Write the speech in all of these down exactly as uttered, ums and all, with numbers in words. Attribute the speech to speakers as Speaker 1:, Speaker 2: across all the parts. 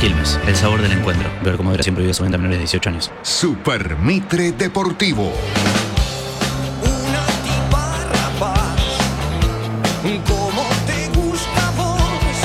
Speaker 1: Quilmes, el sabor del encuentro. Ver cómo era siempre vive su venta menores de dieciocho años.
Speaker 2: Super Mitre Deportivo.
Speaker 3: Una tiparra paz, como te gusta vos.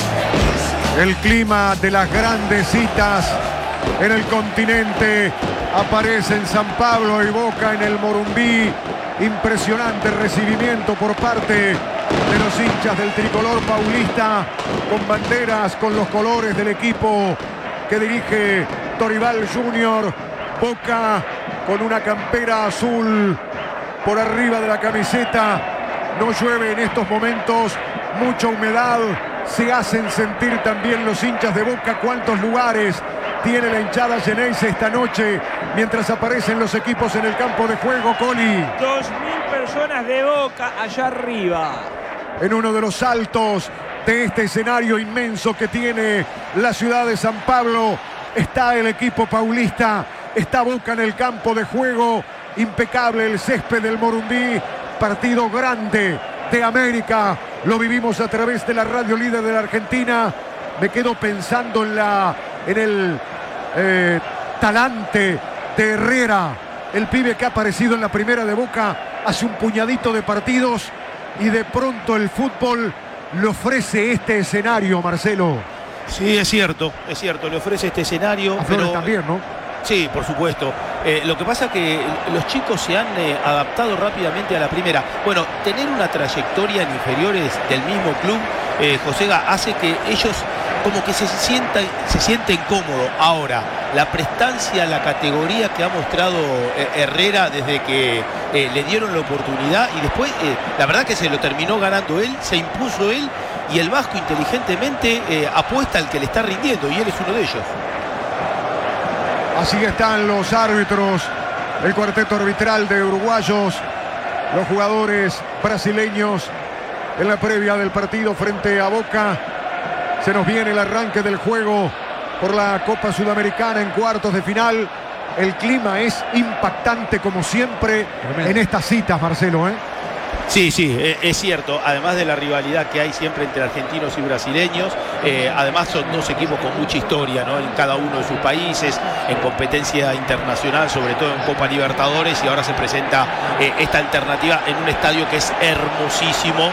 Speaker 4: El clima de las grandes citas en el continente aparece en San Pablo y Boca en el Morumbí. Impresionante recibimiento por parte de los hinchas del tricolor paulista, con banderas con los colores del equipo que dirige Dorival Junior. Boca con una campera azul por arriba de la camiseta. No llueve en estos momentos, mucha humedad. Se hacen sentir también los hinchas de Boca. ¿Cuántos lugares tiene la hinchada Geneise esta noche mientras aparecen los equipos en el campo de juego, Coli?
Speaker 5: Dos mil personas de Boca allá arriba.
Speaker 4: En uno de los altos de este escenario inmenso que tiene la ciudad de San Pablo está el equipo paulista. Está Boca en el campo de juego. Impecable el césped del Morumbí. Partido grande de América. Lo vivimos a través de la radio líder de la Argentina. Me quedo pensando en la en el eh, talante de Herrera, el pibe que ha aparecido en la primera de Boca hace un puñadito de partidos y de pronto el fútbol le ofrece este escenario, Marcelo.
Speaker 6: Sí, es cierto, es cierto, le ofrece este escenario.
Speaker 4: A Flores
Speaker 6: pero
Speaker 4: también, ¿no?
Speaker 6: Sí, por supuesto. Eh, lo que pasa es que los chicos se han eh, adaptado rápidamente a la primera. Bueno, tener una trayectoria en inferiores del mismo club, eh, Josega, hace que ellos como que se sientan, se sienten cómodos. Ahora, la prestancia, la categoría que ha mostrado eh, Herrera desde que eh, le dieron la oportunidad y después, eh, la verdad que se lo terminó ganando él, se impuso él y el Vasco inteligentemente eh, apuesta al que le está rindiendo y él es uno de ellos.
Speaker 4: Así están los árbitros, el cuarteto arbitral de uruguayos, los jugadores brasileños en la previa del partido frente a Boca. Se nos viene el arranque del juego por la Copa Sudamericana en cuartos de final. El clima es impactante como siempre en estas citas, Marcelo, ¿eh?
Speaker 6: Sí, sí, es cierto, además de la rivalidad que hay siempre entre argentinos y brasileños, eh, además son dos equipos con mucha historia, ¿no? En cada uno de sus países, en competencia internacional, sobre todo en Copa Libertadores, y ahora se presenta eh, esta alternativa en un estadio que es hermosísimo,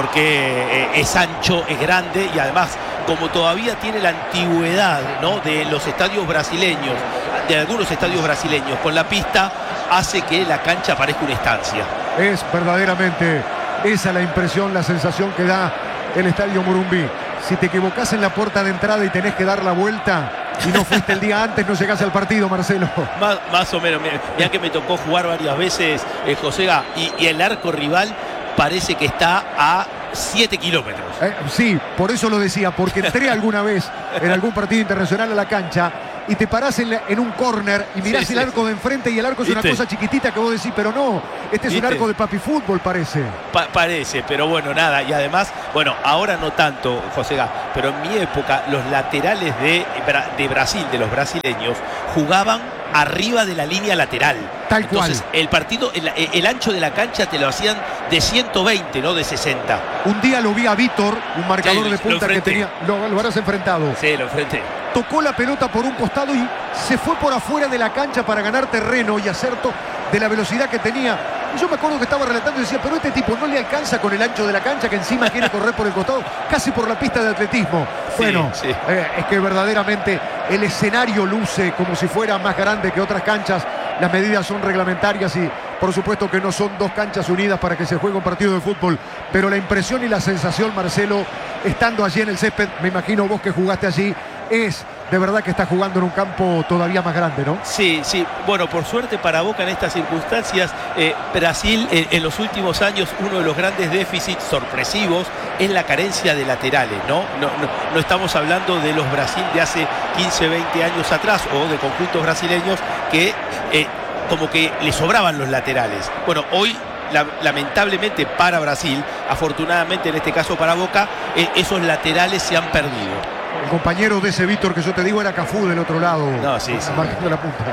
Speaker 6: porque eh, es ancho, es grande y además como todavía tiene la antigüedad, ¿no?, de los estadios brasileños, de algunos estadios brasileños con la pista, hace que la cancha parezca una estancia.
Speaker 4: Es verdaderamente esa la impresión, la sensación que da el Estadio Morumbí. Si te equivocás en la puerta de entrada y tenés que dar la vuelta y no fuiste el día antes, no llegás al partido, Marcelo.
Speaker 6: Más, más o menos, ya que me tocó jugar varias veces, eh, Josega, y, y el arco rival parece que está a siete kilómetros.
Speaker 4: Eh, sí, por eso lo decía, porque entré alguna vez en algún partido internacional a la cancha y te parás en, la, en un córner y mirás sí, el sí. arco de enfrente y el arco es ¿Viste? Una cosa chiquitita que vos decís, pero no, este es ¿Viste? Un arco de papi fútbol, parece.
Speaker 6: Pa parece, pero bueno, nada, y además, bueno, ahora no tanto, Josega, pero en mi época los laterales de, de Brasil, de los brasileños, jugaban arriba de la línea lateral.
Speaker 4: Tal
Speaker 6: Entonces,
Speaker 4: cual.
Speaker 6: el partido, el, el ancho de la cancha te lo hacían de ciento veinte, no de sesenta.
Speaker 4: Un día lo vi a Vítor, un marcador
Speaker 6: sí,
Speaker 4: de punta que tenía. Lo, lo habrás enfrentado.
Speaker 6: Sí, lo enfrenté.
Speaker 4: Tocó la pelota por un costado y se fue por afuera de la cancha para ganar terreno y acerto de la velocidad que tenía. Y yo me acuerdo que estaba relatando y decía, pero este tipo no le alcanza con el ancho de la cancha, que encima quiere correr por el costado, casi por la pista de atletismo.
Speaker 6: Sí,
Speaker 4: bueno,
Speaker 6: sí.
Speaker 4: Eh, es que verdaderamente el escenario luce como si fuera más grande que otras canchas. Las medidas son reglamentarias y por supuesto que no son dos canchas unidas para que se juegue un partido de fútbol, pero la impresión y la sensación, Marcelo, estando allí en el césped, me imagino vos que jugaste allí, es de verdad que está jugando en un campo todavía más grande, ¿no?
Speaker 6: Sí, sí. Bueno, por suerte para Boca en estas circunstancias, eh, Brasil eh, en los últimos años uno de los grandes déficits sorpresivos es la carencia de laterales, ¿no? No, no, no estamos hablando de los Brasil de hace quince, veinte años atrás o de conjuntos brasileños que eh, como que le sobraban los laterales. Bueno, hoy La, lamentablemente para Brasil, afortunadamente en este caso para Boca, eh, esos laterales se han perdido.
Speaker 4: El compañero de ese Víctor que yo te digo era Cafú del otro lado.
Speaker 6: No, sí, sí.
Speaker 4: Marcando la punta.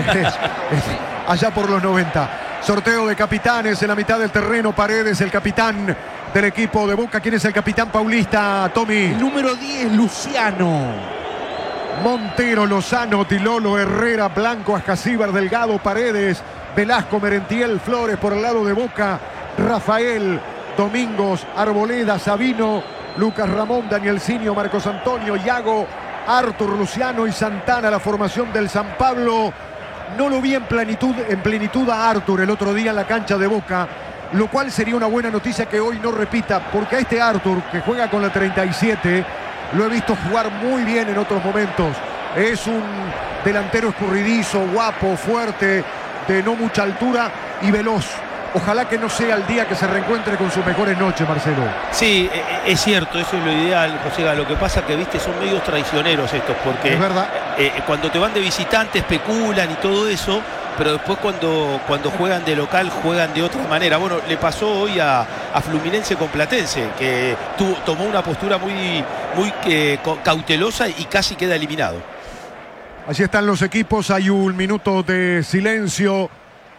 Speaker 4: Allá por los noventa. Sorteo de capitanes en la mitad del terreno. Paredes, el capitán del equipo de Boca. ¿Quién es el capitán paulista, Tommy?
Speaker 7: El número diez, Luciano.
Speaker 4: Montero, Lozano, Dilolo, Herrera, Blanco, Ascasíbar, Delgado, Paredes, Velasco, Merentiel, Flores por el lado de Boca, Rafael, Domingos, Arboleda, Sabino, Lucas Ramón, Danielcinho, Marcos Antonio, Yago, Artur, Luciano y Santana. La formación del San Pablo. No lo vi en plenitud, en plenitud a Artur el otro día en la cancha de Boca, lo cual sería una buena noticia que hoy no repita, porque a este Artur, que juega con la treinta y siete, lo he visto jugar muy bien en otros momentos. Es un delantero escurridizo, guapo, fuerte, de no mucha altura y veloz. Ojalá que no sea el día que se reencuentre con sus mejores noches, Marcelo.
Speaker 6: Sí, es cierto, eso es lo ideal, José. Lo que pasa que, viste, son medios traicioneros estos, porque
Speaker 4: es verdad.
Speaker 6: Eh, cuando te van de visitante especulan y todo eso, pero después cuando, cuando juegan de local juegan de otra manera. Bueno, le pasó hoy a, a Fluminense con Platense, que tuvo, tomó una postura muy, muy eh, cautelosa y casi queda eliminado.
Speaker 4: Allí están los equipos, hay un minuto de silencio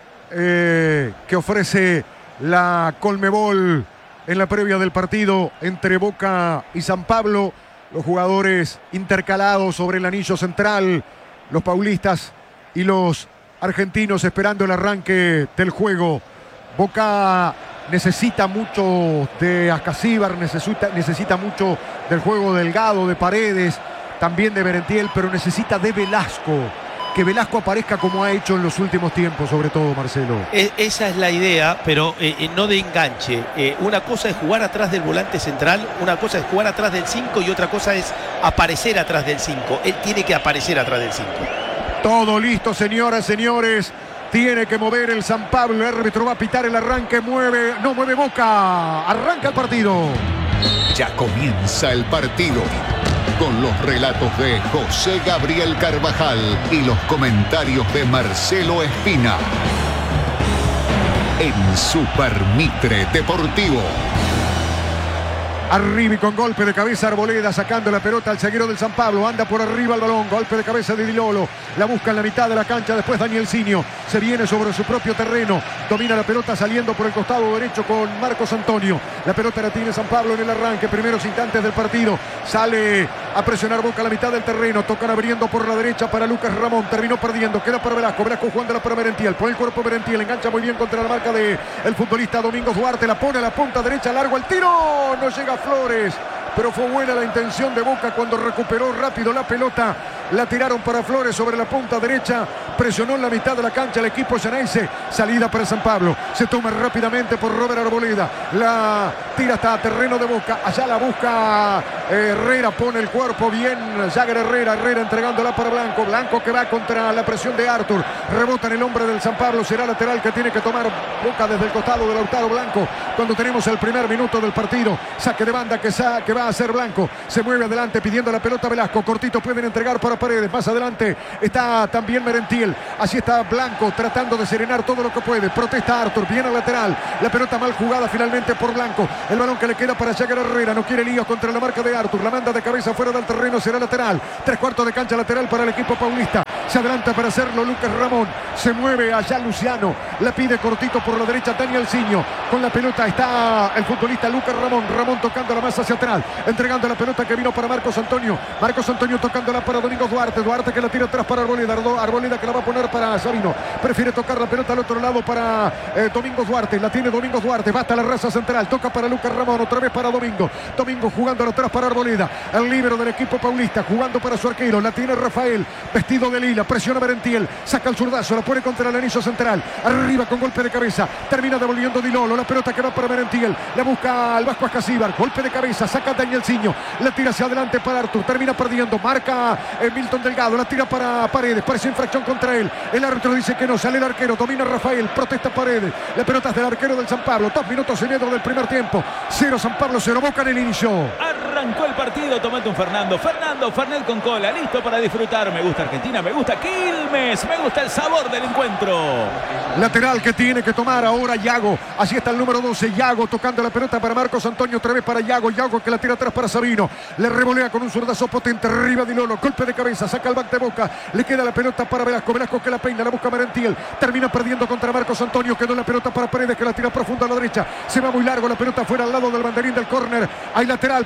Speaker 4: eh, que ofrece la Conmebol en la previa del partido entre Boca y San Pablo. Los jugadores intercalados sobre el anillo central, los paulistas y los argentinos esperando el arranque del juego. Boca necesita mucho de Ascasíbar, necesita, necesita mucho del juego Delgado, de Paredes, también de Merentiel, pero necesita de Velasco. Que Velasco aparezca como ha hecho en los últimos tiempos, sobre todo, Marcelo.
Speaker 6: Es, esa es la idea, pero eh, no de enganche. Eh, una cosa es jugar atrás del volante central, una cosa es jugar atrás del cinco y otra cosa es aparecer atrás del cinco. Él tiene que aparecer atrás del cinco.
Speaker 4: Todo listo, señoras, señores. Tiene que mover el San Pablo. El árbitro va a pitar el arranque. Mueve, no mueve Boca. Arranca el partido.
Speaker 2: Ya comienza el partido. Con los relatos de José Gabriel Carvajal y los comentarios de Marcelo Espina. En Super Mitre Deportivo.
Speaker 4: Arriba y con golpe de cabeza Arboleda sacando la pelota al zaguero del San Pablo. Anda por arriba el balón. Golpe de cabeza de Dilolo. La busca en la mitad de la cancha. Después Danielcinho. Se viene sobre su propio terreno. Domina la pelota saliendo por el costado derecho con Marcos Antonio. La pelota la tiene San Pablo en el arranque. Primeros instantes del partido. Sale a presionar Boca a la mitad del terreno. Tocan abriendo por la derecha para Lucas Ramón. Terminó perdiendo. Queda para Velasco. Velasco jugándola para Merentiel. Por el cuerpo Merentiel. Engancha muy bien contra la marca del futbolista Domingos Duarte. La pone a la punta derecha. Largo el tiro. No llega Flores, pero fue buena la intención de Boca cuando recuperó rápido la pelota. La tiraron para Flores sobre la punta derecha. Presionó en la mitad de la cancha el equipo Xeneize. Salida para San Pablo. Se toma rápidamente por Robert Arboleda. La tira hasta terreno de Boca. Allá la busca Herrera. Pone el cuerpo bien. Jagger Herrera. Herrera entregándola para Blanco. Blanco que va contra la presión de Artur. Rebota en el hombre del San Pablo. Será lateral que tiene que tomar Boca desde el costado de Lautaro Blanco. Cuando tenemos el primer minuto del partido. Saque de banda que, sa que va a hacer Blanco. Se mueve adelante pidiendo la pelota Velasco. Cortito pueden entregar para Paredes. Más adelante está también Merentiel. Así está Blanco tratando de serenar todo lo que puede. Protesta Artur. Viene al lateral. La pelota mal jugada finalmente por Blanco. El balón que le queda para Jagger Herrera. No quiere líos contra la marca de Artur. La manda de cabeza fuera del terreno. Será lateral. Tres cuartos de cancha lateral para el equipo paulista. Se adelanta para hacerlo Lucas Ramón. Se mueve allá Luciano. La pide cortito por la derecha Danielcinho. Con la pelota está el futbolista Lucas Ramón. Ramón tocando la masa hacia atrás. Entregando la pelota que vino para Marcos Antonio. Marcos Antonio tocándola para Domingos Duarte. Duarte que la tira atrás para Arboleda. Arboleda que la va a poner para Sabino. Prefiere tocar la pelota al otro lado para eh, Domingos Duarte. La tiene Domingos Duarte. Va hasta la raza central. Toca para Lucas Ramón. Otra vez para Domingo. Domingo jugando atrás para Arboleda. El líbero del equipo paulista. Jugando para su arquero. La tiene Rafael. Vestido de lila. Presiona Merentiel. Saca el zurdazo. La pone contra el anillo central. Arriba con golpe de cabeza. Termina devolviendo Dilolo. La pelota que va para Merentiel. La busca al Vasco Ascasíbar. Golpe de cabeza. Saca Danielcinho. La tira hacia adelante para Artur. Termina perdiendo. Marca eh, Milton Delgado. La tira para Paredes. Parece infracción contra él. El árbitro dice que no. Sale el arquero. Domina Rafael. Protesta Paredes. La pelota es del arquero del San Pablo. Dos minutos y medio del primer tiempo. Cero San Pablo, cero Boca en el inicio.
Speaker 5: Arrancó el partido. Tomate un Fernando. Fernando, Fernet con cola. Listo para disfrutar. Me gusta Argentina. Me gusta Quilmes. Me gusta el sabor del encuentro.
Speaker 4: Lateral que tiene que tomar ahora Yago. Allí está el número doce. Yago tocando la pelota para Marcos Antonio. Otra vez para Yago. Yago que la tira atrás para Sabino. Le revolea con un zurdazo potente. Arriba Dilolo. Golpe de cabeza. Saca el back de Boca. Le queda la pelota para Velasco. Velasco que la peina. La busca Merentiel. Termina perdiendo contra Marcos Antonio. Quedó la pelota para Paredes que la tira profunda a la derecha. Se va muy largo. La pelota fuera al lado del banderín del córner. Hay lateral para el equipo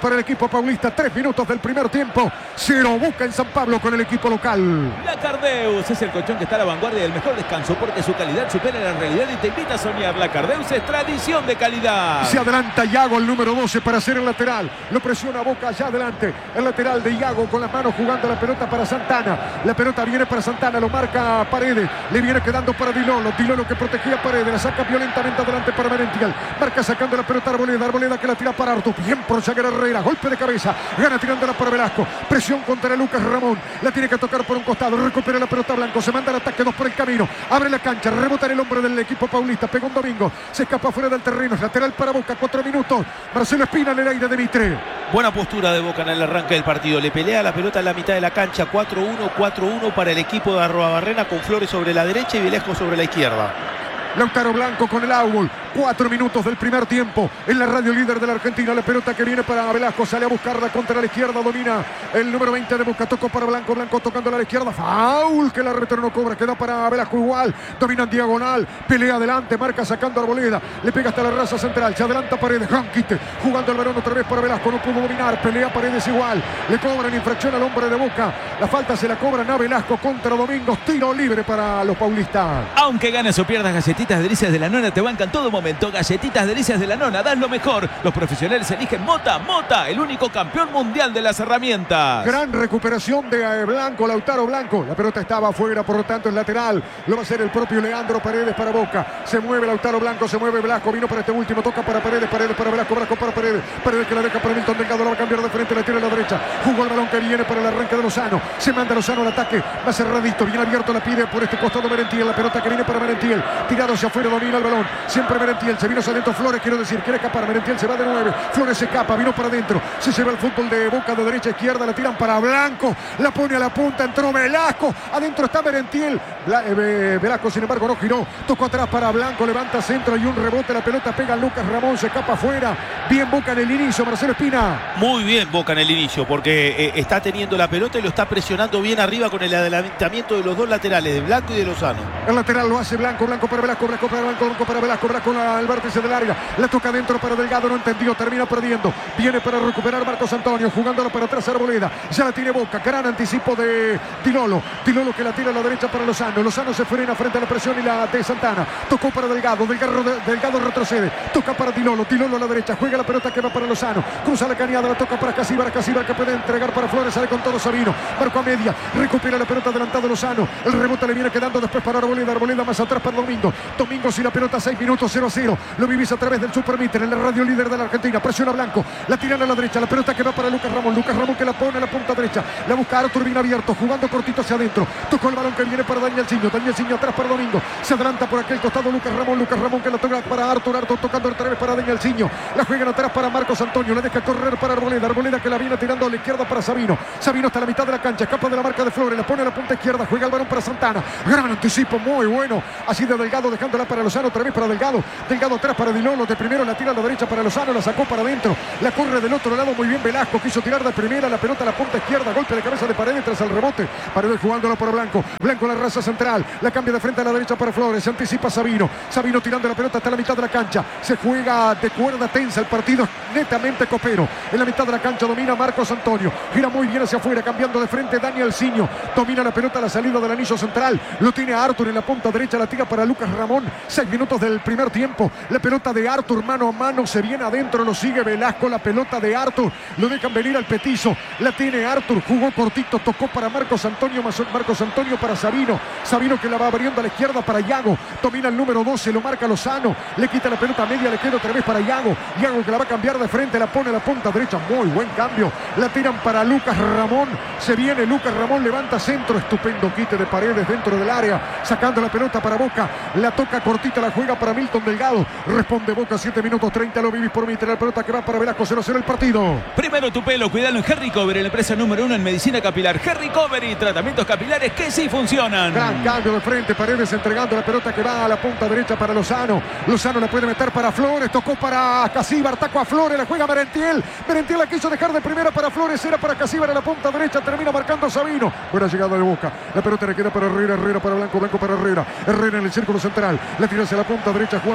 Speaker 4: equipo paulista. Tres minutos del primer tiempo. Cero Boca en San Pablo con el equipo local.
Speaker 5: La Cardeus es el colchón que está a la vanguardia del mejor descanso porque su calidad supera la realidad y te invita a soñar. La Cardeus es tradición de calidad.
Speaker 4: Se adelanta Iago, el número doce, para hacer el lateral. Lo presiona Boca allá adelante. El lateral de Iago con las manos jugando la pelota para Santana. La pelota viene para Santana, lo marca Paredes. Le viene quedando para Dilolo. Dilolo que protegía a Paredes. La saca violentamente adelante para Merentiel. Marca sacando la pelota a Arboleda. Arboleda que la tira para Artur. Bien por Jagger Herrera. Golpe de cabeza. Gana tirándola para Velasco. Presión contra Lucas Ramón. La tiene que tocar por un costado. Recupera la pelota Blanco. Se manda el ataque. Dos por el camino. Abre la cancha. Rebota en el hombre del equipo paulista. Pegó un Domingo. Se escapa fuera del terreno. Es lateral para Boca. Cuatro minutos. Marcelo Espina en el aire de Mitre.
Speaker 6: Buena postura de Boca en el arranque del partido. Le pelea la pelota en la mitad de la cancha. cuatro uno, cuatro uno para el equipo de Arruabarrena, con Flores sobre la derecha y Velasco sobre la izquierda.
Speaker 4: Lautaro Blanco con el árbol. Cuatro minutos del primer tiempo. En la radio líder de la Argentina. La pelota que viene para Velasco. Sale a buscarla contra la izquierda. Domina el número veinte de Boca. Tocó para Blanco. Blanco tocando a la izquierda. Foul que el árbitro no cobra. Queda para Velasco igual. Domina en diagonal. Pelea adelante. Marca sacando a Arboleda. Le pega hasta la raza central. Se adelanta Paredes. Janquite jugando el balón otra vez para Velasco. No pudo dominar. Pelea Paredes igual. Le cobran infracción al hombre de Boca. La falta se la cobran a Velasco contra Domingos. Tiro libre para los paulistas.
Speaker 5: Aunque ganes o pierdas, Galletitas Delicias de la Nona te bancan todo momento. Galletitas Delicias de la Nona, dan lo mejor. Los profesionales eligen Mota. Mota, el único campeón mundial de las herramientas.
Speaker 4: Gran recuperación de Blanco, Lautaro Blanco. La pelota estaba afuera, por lo tanto es lateral. Lo va a hacer el propio Leandro Paredes para Boca. Se mueve Lautaro Blanco, se mueve Velasco. Vino para este último, toca para Paredes, Paredes para Velasco, Velasco para Paredes. Paredes que la deja para Milton Delgado, la va a cambiar de frente, la tira a la derecha. Jugó el balón que viene para el arranque de Lozano. Se manda Lozano al ataque, va cerradito, bien abierto, la pide por este costado Merentiel. La pelota que viene para Merentiel. Tirado hacia afuera, domina el balón. Siempre Merentiel, se vino hacia adentro Flores, quiero decir, quiere escapar. Merentiel se va de nueve. Flores se escapa, vino para adentro. Se lleva el fútbol de Boca de derecha a izquierda, la tiran para Blanco. La pone a la punta, entró Velasco. Adentro está Merentiel. Bla, eh, Velasco, sin embargo, no giró. Tocó atrás para Blanco, levanta centro y un rebote. La pelota pega a Lucas Ramón, se escapa afuera. Bien Boca en el inicio, Marcelo Espina.
Speaker 6: Muy bien Boca en el inicio, porque eh, está teniendo la pelota y lo está presionando bien arriba con el adelantamiento de los dos laterales, de Blanco y de Lozano.
Speaker 4: El lateral lo hace Blanco, Blanco para Velasco, Blanco para Blanco, Blanco para Velasco, Velasco al vértice del área. La toca dentro para Delgado, no entendió, termina perdiendo. Viene para recuperar Marcos Antonio, jugándola para atrás Arboleda. Ya la tiene Boca, gran anticipo de Dilolo. Dilolo que la tira a la derecha para Lozano. Lozano se frena frente a la presión y la de Santana. Tocó para Delgado, Delgado, Delgado retrocede. Toca para Dilolo, Dilolo a la derecha, juega la pelota que va para Lozano. Cruza la cañada, la toca para Casíbar, Casíbar que puede entregar para Flores, sale con todo Sabino. Marco a media, recupera la pelota adelantado Lozano. El rebote le viene quedando después para Arboleda, Arboleda más atrás para Domingo. Domingo sin la pelota, seis minutos, cero a cero. Lo vivís a través del Supermitter en la radio líder de la Argentina. Presiona Blanco, la tiran a la derecha, la pelota que va para Lucas Ramón. Lucas Ramón que la pone a la punta derecha. La busca Artur bien abierto, jugando cortito hacia adentro. Tocó el balón que viene para Daniel Ciño. Daniel Ciño atrás para Domingo. Se adelanta por aquel costado Lucas Ramón. Lucas Ramón que la toca para Artur. Artur tocando otra vez para Daniel Ciño. La juegan atrás para Marcos Antonio. La deja correr para Arboleda. Arboleda que la viene tirando a la izquierda para Sabino. Sabino hasta la mitad de la cancha. Escapa de la marca de Flores. La pone a la punta izquierda. Juega el balón para Santana. Gran anticipo, muy bueno. Así de Delgado dejándola para Lozano. Otra vez para Delgado. Delgado atrás para Dilolo. De primero la tira a la derecha para Lozano. La sacó para adentro. La corre del otro lado muy bien Velasco. Quiso tirar de primera. La pelota a la punta izquierda. Golpe de cabeza de Paredes tras el rebote. Paredes jugándola por Blanco. Blanco la raza central. La cambia de frente a la derecha para Flores. Se anticipa Sabino. Sabino tirando la pelota hasta la mitad de la cancha. Se juega de cuerda tensa. El partido netamente copero. En la mitad de la cancha domina Marcos Antonio. Gira muy bien hacia afuera. Cambiando de frente Daniel Ciño. Domina la pelota a la salida del anillo central. Lo tiene a Artur en la punta derecha. La tira para Lucas Ramón. Seis minutos del primer tiempo. La pelota de Artur mano a mano. Se viene adentro. Lo sigue Velasco. La pelota de Artur. Lo dejan venir al petizo. La tiene Artur. Jugó cortito. Tocó para Marcos Antonio. Marcos Antonio para Sabino. Sabino que la va abriendo a la izquierda para Iago. Domina el número doce. Lo marca Lozano. Le quita la pelota media. Le queda otra vez para Iago. Iago que la va a cambiar de frente. La pone a la punta derecha. Muy buen cambio. La tiran para Lucas Ramón. Se viene Lucas Ramón. Levanta centro. Estupendo quite de Paredes dentro del área. Sacando la pelota para Boca. La toca cortita. La juega para Milton Delgado. Responde Boca. siete minutos treinta. Lo vivís por mí. La pelota que va para Velasco. cero cero el partido.
Speaker 5: Primero tu pelo. Cuidalo en Harry Cover, la empresa número uno en medicina capilar. Harry Cover y tratamientos capilares que sí funcionan.
Speaker 4: Gran cambio de frente. Paredes entregando la pelota que va a la punta derecha para Lozano. Lozano la puede meter para Flores. Tocó para Casíbar. Taco a Flores. La juega Merentiel. Merentiel la quiso dejar de primera para Flores. Era para Casíbar a la punta derecha. Termina marcando Sabino. Buena llegada de Boca. La pelota le queda para Herrera. Herrera para Blanco. Blanco para Herrera. Herrera en el círculo central. La tira hacia la punta derecha jugando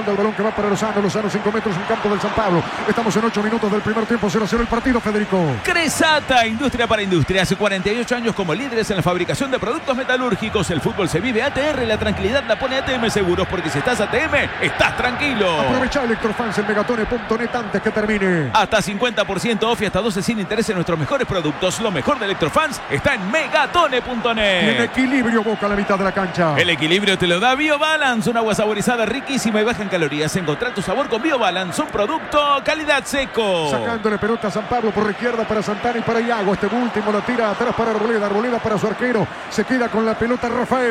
Speaker 4: tocando el balón que va para Lozano. Lozano, cinco metros en campo del San Pablo. Estamos en ocho minutos del primer tiempo, cero a cero el partido, Federico.
Speaker 5: Cresata, industria para industria. Hace cuarenta y ocho años como líderes en la fabricación de productos metalúrgicos. El fútbol se vive A T R, la tranquilidad la pone A T M Seguros, porque si estás A T M, estás tranquilo.
Speaker 4: Aprovecha Electrofans en megatone punto net antes que termine.
Speaker 5: Hasta cincuenta por ciento off y hasta doce sin interés en nuestros mejores productos. Lo mejor de Electrofans está en megatone punto net.
Speaker 4: Y en equilibrio, Boca a la mitad de la cancha.
Speaker 5: El equilibrio te lo da BioBalance, un agua saborizada riquísima y baja en calorías. Encontrá tu sabor con BioBalance, un producto calidad seco.
Speaker 4: Sacándole pelota a San Pablo por la izquierda para Santana y para Iago. Este último la tira atrás para Arboleda. Arboleda para su arquero. Se queda con la pelota Rafael.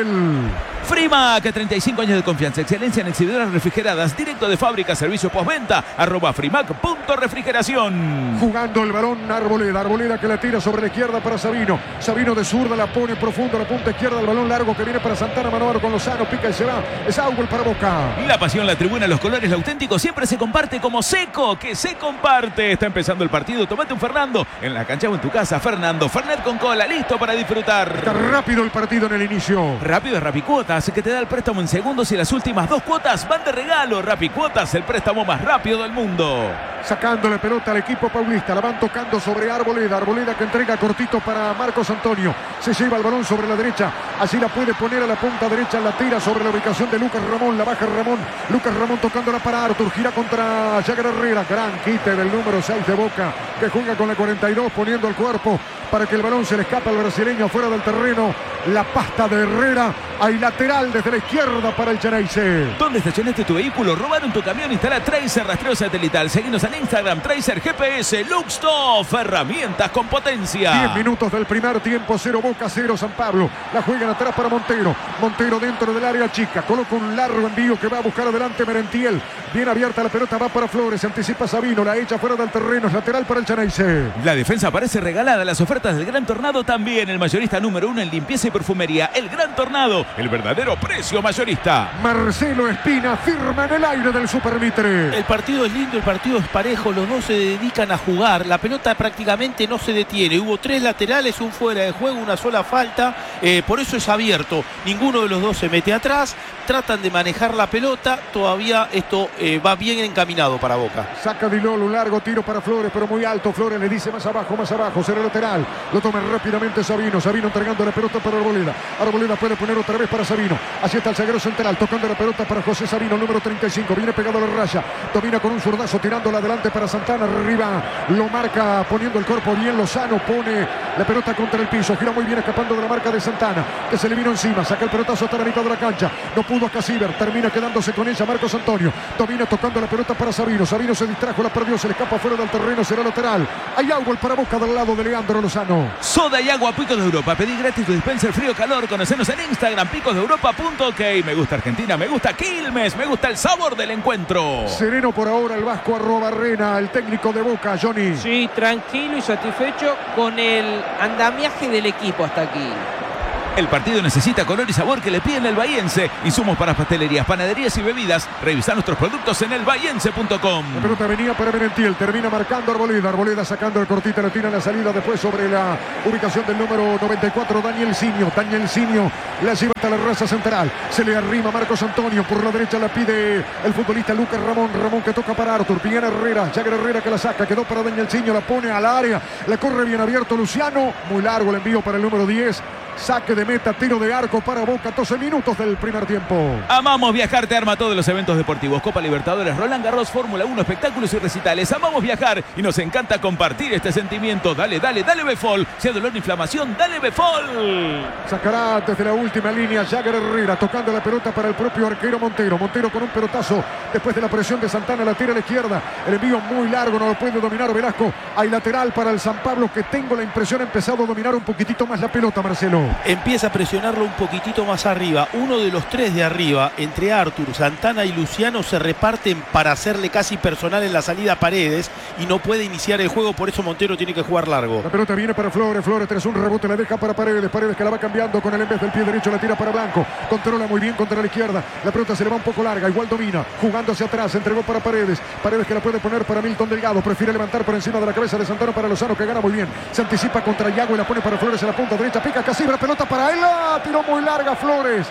Speaker 5: Frimac, treinta y cinco años de confianza, excelencia en exhibidoras refrigeradas, directo de fábrica, servicio postventa, arroba frimac punto refrigeración.
Speaker 4: Jugando el balón Arboleda. Arboleda que la tira sobre la izquierda para Sabino. Sabino de zurda la pone profundo a la punta izquierda. El balón largo que viene para Santana. Manobra con Lozano. Pica y se va. Es Auguel para Boca.
Speaker 5: La pasión, la tribuna, los colores, lo auténtico siempre se comparte como Seco, que se comparte. Está empezando el partido. Tomate un Fernando en la cancha o en tu casa. Fernando, Fernet con cola, listo para disfrutar.
Speaker 4: Está rápido el partido en el inicio.
Speaker 5: Rápido es Rapicuotas, que te da el préstamo en segundos y las últimas dos cuotas van de regalo. Rapicuotas, el préstamo más rápido del mundo.
Speaker 4: Sacándole pelota al equipo paulista. La van tocando sobre Arboleda. Arboleda que entrega cortito para Marcos Antonio. Se lleva el balón sobre la derecha. Así la puede poner a la punta derecha. La tira sobre la ubicación de Lucas Ramón. La baja Ramón. Lucas Ramón tocándola para Artur. Gira contra Jagger Herrera. Gran quite del número seis de Boca, que juega con la cuarenta y dos poniendo el cuerpo para que el balón se le escapa al brasileño fuera del terreno. La pasta de Herrera. Hay lateral desde la izquierda para el Geneise.
Speaker 5: ¿Dónde estacionaste tu vehículo? ¿Robaron tu camión? Instala Tracer rastreo satelital. Seguinos en Instagram, Tracer G P S, Luxtoff, herramientas con potencia.
Speaker 4: diez minutos del primer tiempo, cero Boca, cero San Pablo. La juegan atrás para Montero. Montero dentro del área chica. Coloca un largo envío que va a buscar adelante Merentiel. Bien abierta la pelota, va para Flores. Anticipa Sabino, la echa fuera del terreno. Es lateral para el Geneise.
Speaker 5: La defensa parece regalada. Las ofertas del Gran Tornado también. El mayorista número uno en limpieza y perfumería. El Gran Tornado, el verdadero precio mayorista.
Speaker 4: Marcelo Espina firma en el aire del Super Mitre.
Speaker 6: El partido es lindo, el partido es parejo, los dos se dedican a jugar, la pelota prácticamente no se detiene, hubo tres laterales, un fuera de juego, una sola falta, eh, por eso es abierto, ninguno de los dos se mete atrás, tratan de manejar la pelota, todavía esto eh, va bien encaminado para Boca.
Speaker 4: Saca Di Lolo, un largo tiro para Flores, pero muy alto. Flores le dice más abajo, más abajo, será lateral. Lo toma rápidamente Sabino. Sabino entregando la pelota para Arboleda. Arboleda puede poner otra vez para Sabino. Así está el zaguero central, tocando la pelota para José Sabino, número treinta y cinco. Viene pegado a la raya. Domina con un zurdazo, tirándola adelante para Santana. Arriba lo marca, poniendo el cuerpo bien Lozano. Pone la pelota contra el piso. Gira muy bien, escapando de la marca de Santana, que se le vino encima. Saca el pelotazo hasta la mitad de la cancha. No pudo acá Ciber. Termina quedándose con ella Marcos Antonio. Domina tocando la pelota para Sabino. Sabino se distrajo, la perdió, se le escapa fuera del terreno. Será lateral. Hay agua para Boca del lado de Leandro Lozano.
Speaker 5: Soda y agua Picos de Europa. Pedí gratis tu dispenser frío calor. Conocenos en Instagram, picos de europa punto ok. Me gusta Argentina, me gusta Quilmes, me gusta el sabor del encuentro.
Speaker 4: Sereno por ahora el Vasco Arrobarrena, el técnico de Boca, Johnny.
Speaker 7: Sí, tranquilo y satisfecho con el andamiaje del equipo hasta aquí.
Speaker 5: El partido necesita color y sabor que le piden el bahiense. Insumos para pastelerías, panaderías y bebidas. Revisa nuestros productos en el bahiense punto com.
Speaker 4: La pelota venía para Merentiel, termina marcando Arboleda. Arboleda sacando el cortita, la tira en la salida después sobre la ubicación del número noventa y cuatro, Daniel Sinio. Daniel Sinio la lleva hasta la raza central. Se le arrima Marcos Antonio. Por la derecha la pide el futbolista Lucas Ramón. Ramón que toca para Artur. Bien Herrera. Jagger Herrera que la saca. Quedó para Daniel Sinio. La pone al área. La corre bien abierto Luciano. Muy largo el envío para el número diez. Saque de meta, tiro de arco para Boca, doce minutos del primer tiempo.
Speaker 5: Amamos viajar, te arma todos los eventos deportivos. Copa Libertadores, Roland Garros, Fórmula uno, espectáculos y recitales. Amamos viajar y nos encanta compartir este sentimiento. Dale, dale, dale Befol. Si hay dolor, inflamación, dale Befol.
Speaker 4: Sacará desde la última línea Jagger Herrera, tocando la pelota para el propio arquero Montero. Montero con un pelotazo después de la presión de Santana, la tira a la izquierda. El envío muy largo, no lo puede dominar Velasco. Hay lateral para el San Pablo, que tengo la impresión ha empezado a dominar un poquitito más la pelota, Marcelo.
Speaker 6: Empieza a presionarlo un poquitito más arriba. Uno de los tres de arriba, entre Artur, Santana y Luciano, se reparten para hacerle casi personal en la salida a Paredes y no puede iniciar el juego, por eso Montero tiene que jugar largo.
Speaker 4: La pelota viene para Flores, Flores tras un rebote la deja para Paredes, Paredes que la va cambiando con el en vez del pie derecho, la tira para Blanco, controla muy bien contra la izquierda, la pelota se le va un poco larga, igual domina, jugando hacia atrás, entregó para Paredes, Paredes que la puede poner para Milton Delgado, prefiere levantar por encima de la cabeza de Santana para Lozano, que gana muy bien, se anticipa contra Iago y la pone para Flores en la punta derecha, pica Casibra, pelota para él, ¡ah! Tiró muy larga Flores.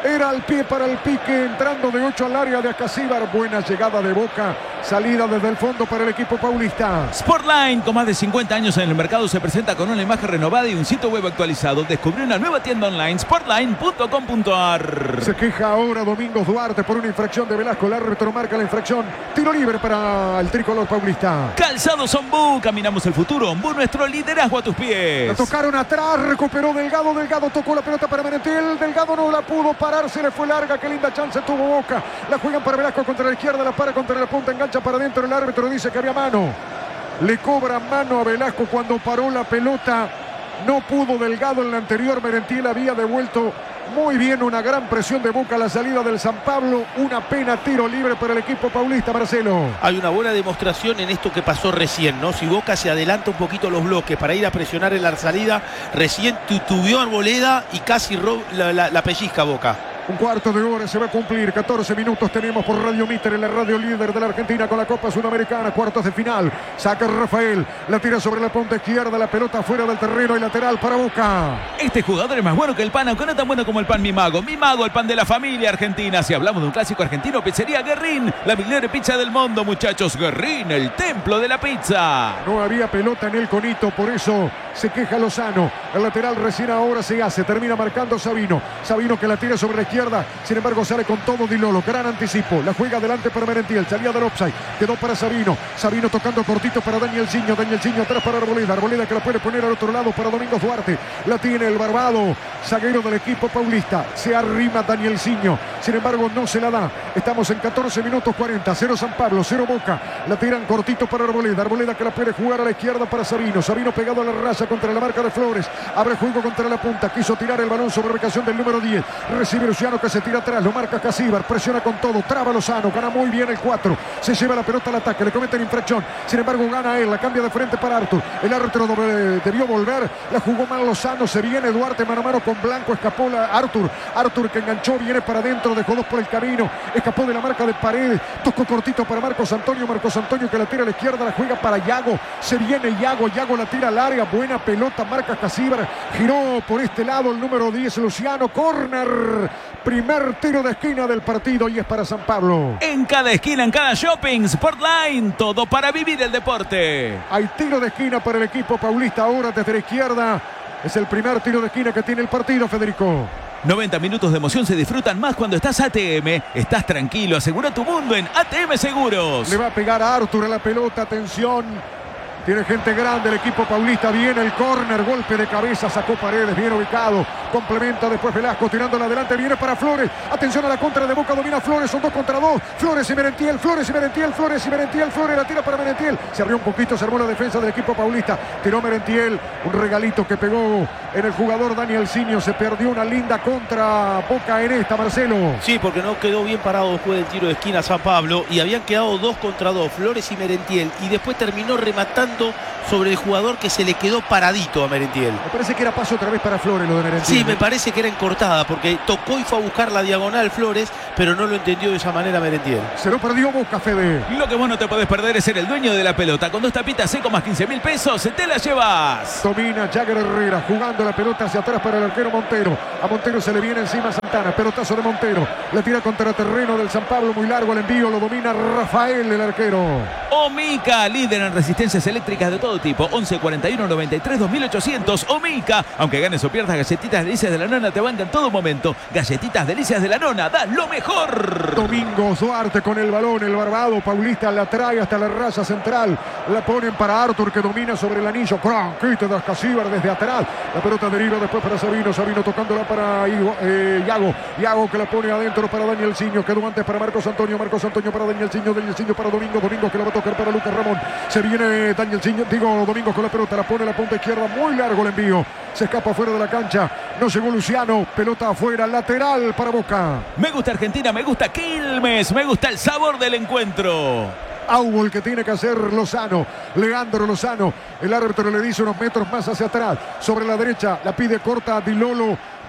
Speaker 4: Era al pie para el pique, entrando de ocho al área de Acasíbar. Buena llegada de Boca, salida desde el fondo para el equipo paulista.
Speaker 5: Sportline, con más de cincuenta años en el mercado, se presenta con una imagen renovada y un sitio web actualizado. Descubrió una nueva tienda online, sportline punto com punto a r.
Speaker 4: Se queja ahora Domingos Duarte por una infracción de Velasco. El árbitro marca la infracción. Tiro libre para el tricolor paulista.
Speaker 5: Calzados Ombú, caminamos el futuro. Ombú, nuestro liderazgo a tus pies.
Speaker 4: La tocaron atrás, recuperó Delgado. Delgado tocó la pelota para Merentiel. Delgado no la pudo parar, se le fue larga. Qué linda chance tuvo Boca. La juegan para Velasco contra la izquierda, la para contra la punta, engancha para adentro. El árbitro dice que había mano. Le cobra mano a Velasco cuando paró la pelota. No pudo Delgado en la anterior. Merentiel había devuelto muy bien, una gran presión de Boca a la salida del San Pablo. Una pena, tiro libre para el equipo paulista, Marcelo.
Speaker 6: Hay una buena demostración en esto que pasó recién, ¿no? Si Boca se adelanta un poquito los bloques para ir a presionar en la salida, recién tutubió Arboleda y casi la, la, la pellizca Boca.
Speaker 4: Un cuarto de hora se va a cumplir, catorce minutos tenemos por Radio Mitter en la radio líder de la Argentina con la Copa Sudamericana, cuartos de final. Saca Rafael, la tira sobre la punta izquierda, la pelota fuera del terreno y lateral para Boca.
Speaker 5: Este jugador es más bueno que el pan, aunque no tan bueno como el pan Mi Mago. Mi Mago, el pan de la familia argentina. Si hablamos de un clásico argentino, pizzería Guerrín, la mejor pizza del mundo, muchachos. Guerrín, el templo de la pizza.
Speaker 4: No había pelota en el conito, por eso se queja Lozano. El lateral recién ahora se hace, termina marcando Sabino. Sabino que la tira sobre la izquierda. Sin embargo sale con todo Di Lolo, gran anticipo, la juega adelante para Merentiel, salía del offside, quedó para Sabino, Sabino tocando cortito para Danielzinho, Danielzinho atrás para Arboleda, Arboleda que la puede poner al otro lado para Domingos Duarte, la tiene el barbado, zaguero del equipo paulista, se arrima Danielzinho, sin embargo no se la da, estamos en catorce minutos cuarenta, cero San Pablo, cero Boca, la tiran cortito para Arboleda, Arboleda que la puede jugar a la izquierda para Sabino, Sabino pegado a la raya contra la marca de Flores, abre juego contra la punta, quiso tirar el balón sobre ubicación del número diez, recibe Luciano que se tira atrás, lo marca Casíbar, presiona con todo, traba Lozano, gana muy bien el cuatro, se lleva la pelota al ataque, le cometen infracción, sin embargo gana él, la cambia de frente para Artur, el árbitro debió volver, la jugó mal Lozano, se viene Duarte mano a mano con Blanco, escapó la Artur, Artur que enganchó, viene para adentro, dejó dos por el camino, escapó de la marca de Paredes, tocó cortito para Marcos Antonio, Marcos Antonio que la tira a la izquierda, la juega para Yago, se viene Yago, Yago la tira al área, buena pelota, marca Casíbar, giró por este lado el número diez Luciano, córner. Primer tiro de esquina del partido y es para San Pablo.
Speaker 5: En cada esquina, en cada shopping, Sportline, todo para vivir el deporte.
Speaker 4: Hay tiro de esquina para el equipo paulista ahora desde la izquierda. Es el primer tiro de esquina que tiene el partido, Federico.
Speaker 5: noventa minutos de emoción se disfrutan más cuando estás A T M. Estás tranquilo, asegura tu mundo en A T M Seguros.
Speaker 4: Le va a pegar a Artur a la pelota, atención. Tiene gente grande el equipo paulista, viene el córner, golpe de cabeza, sacó Paredes, bien ubicado, complementa después Velasco, tirándola adelante, viene para Flores, atención a la contra de Boca, domina Flores, son dos contra dos, Flores y Merentiel, Flores y Merentiel, Flores y Merentiel, Flores la tira para Merentiel, se abrió un poquito, se armó la defensa del equipo paulista, tiró Merentiel, un regalito que pegó en el jugador Danielzinho, se perdió una linda contra Boca en esta, Marcelo.
Speaker 6: Sí, porque no quedó bien parado después del tiro de esquina San Pablo y habían quedado dos contra dos, Flores y Merentiel, y después terminó rematando sobre el jugador que se le quedó paradito a Merentiel.
Speaker 4: Me parece que era paso otra vez para Flores lo de Merentiel.
Speaker 6: Sí, me parece que era encortada porque tocó y fue a buscar la diagonal Flores, pero no lo entendió de esa manera Merentiel.
Speaker 4: Se lo perdió Boca, Fede.
Speaker 5: Lo que vos no te podés perder es ser el dueño de la pelota. Con dos tapitas seco más quince mil pesos, te la llevas.
Speaker 4: Domina Jagger Herrera, jugando la pelota hacia atrás para el arquero Montero. A Montero se le viene encima Santana, pelotazo de Montero. La tira contra el terreno del San Pablo, muy largo el envío, lo domina Rafael, el arquero.
Speaker 5: Omica, líder en resistencias eléctricas de todo tipo. once cuarenta y uno noventa y tres dos mil ochocientos. Omica, aunque ganes o pierdas, galletitas delicias de la nona te bancan en todo momento. Galletitas delicias de la nona, da lo mejor.
Speaker 4: Domingos Duarte con el balón, el barbado paulista la trae hasta la raya central. La ponen para Artur que domina sobre el anillo. Cranquito de Casíbar desde atrás. La pelota deriva después para Sabino. Sabino tocándola para eh, Yago. Yago que la pone adentro para Danielzinho. Quedó antes para Marcos Antonio. Marcos Antonio para Danielzinho. Danielzinho para Domingo. Domingo que la va a tocar para Lucas Ramón. Se viene Danielzinho. Digo, Domingo con la pelota. La pone a la punta izquierda. Muy largo el envío. Se escapa fuera de la cancha. No llegó Luciano. Pelota afuera. Lateral para Boca.
Speaker 5: Me gusta Argentina. Me gusta Quilmes. Me gusta el sabor del encuentro.
Speaker 4: Aubo que tiene que hacer Lozano, Leandro Lozano, el árbitro le dice unos metros más hacia atrás, sobre la derecha, la pide corta a Di Lolo,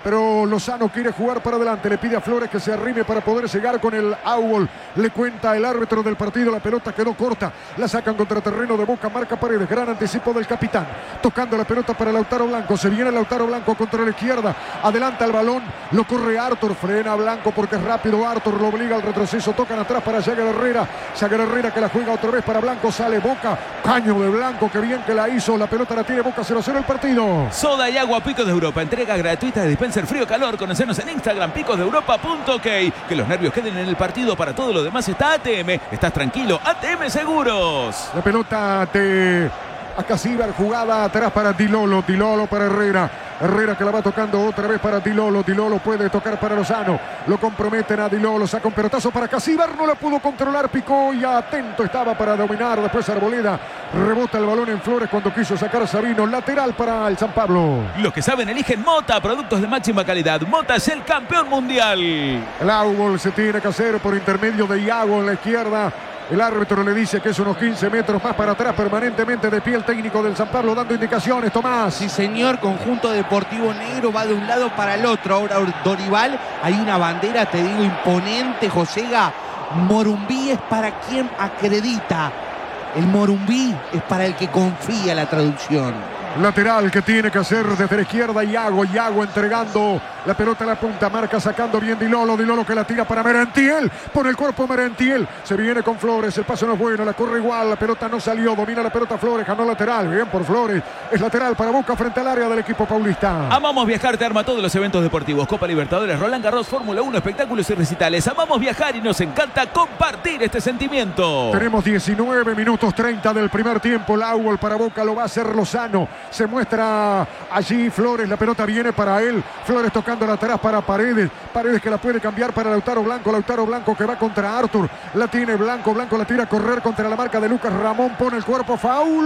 Speaker 4: pero Lozano quiere jugar para adelante, le pide a Flores que se arrime para poder llegar con el árbol. Le cuenta el árbitro del partido, la pelota quedó corta, la sacan contra terreno de Boca, marca Paredes, gran anticipo del capitán, tocando la pelota para Lautaro Blanco, se viene Lautaro Blanco contra la izquierda, adelanta el balón, lo corre Arthur, frena Blanco porque es rápido, Arthur lo obliga al retroceso, tocan atrás para Jagger Herrera, Jagger Herrera que la juega otra vez para Blanco, sale Boca, caño de Blanco, que bien que la hizo, la pelota la tiene Boca, cero a cero el partido.
Speaker 5: Soda y agua Picos de Europa, entrega gratuita de dispenser frío calor, conocernos en Instagram picos de europa punto ok, que los nervios queden en el partido, para todo lo demás está A T M, estás tranquilo, A T M Seguros.
Speaker 4: La pelota de Acasíbar, jugada atrás para Dilolo, Dilolo para Herrera, Herrera que la va tocando otra vez para Dilolo, Dilolo puede tocar para Lozano, lo comprometen a Dilolo, saca un pelotazo para Acasíbar, no la pudo controlar, picó y atento estaba para dominar, después Arboleda, rebota el balón en Flores cuando quiso sacar a Sabino, lateral para el San Pablo.
Speaker 5: Los que saben eligen Mota, productos de máxima calidad, Mota es el campeón mundial.
Speaker 4: El árbol se tiene que hacer por intermedio de Iago en la izquierda. El árbitro le dice que es unos quince metros más para atrás, permanentemente de pie el técnico del San Pablo dando indicaciones. Tomás.
Speaker 8: Sí, señor, conjunto deportivo negro va de un lado para el otro. Ahora Dorival, hay una bandera, te digo, imponente, Josega. Morumbí es para quien acredita. El Morumbí es para el que confía, la traducción.
Speaker 4: Lateral que tiene que hacer desde la izquierda Iago, Iago entregando la pelota a la punta, marca sacando bien Dilolo, Dilolo que la tira para Merentiel, pone el cuerpo Merentiel, se viene con Flores, el paso no es bueno, la corre igual, la pelota no salió, domina la pelota Flores, ganó lateral, bien por Flores, es lateral para Boca frente al área del equipo paulista.
Speaker 5: Amamos viajar, te arma todos los eventos deportivos, Copa Libertadores, Roland Garros, Fórmula uno, espectáculos y recitales. Amamos viajar y nos encanta compartir este sentimiento.
Speaker 4: Tenemos diecinueve minutos treinta del primer tiempo, el Auol para Boca lo va a hacer Lozano. Se muestra allí Flores, la pelota viene para él, Flores tocándola atrás para Paredes, Paredes que la puede cambiar para Lautaro Blanco, Lautaro Blanco que va contra Arthur, la tiene Blanco, Blanco la tira a correr contra la marca de Lucas Ramón, pone el cuerpo,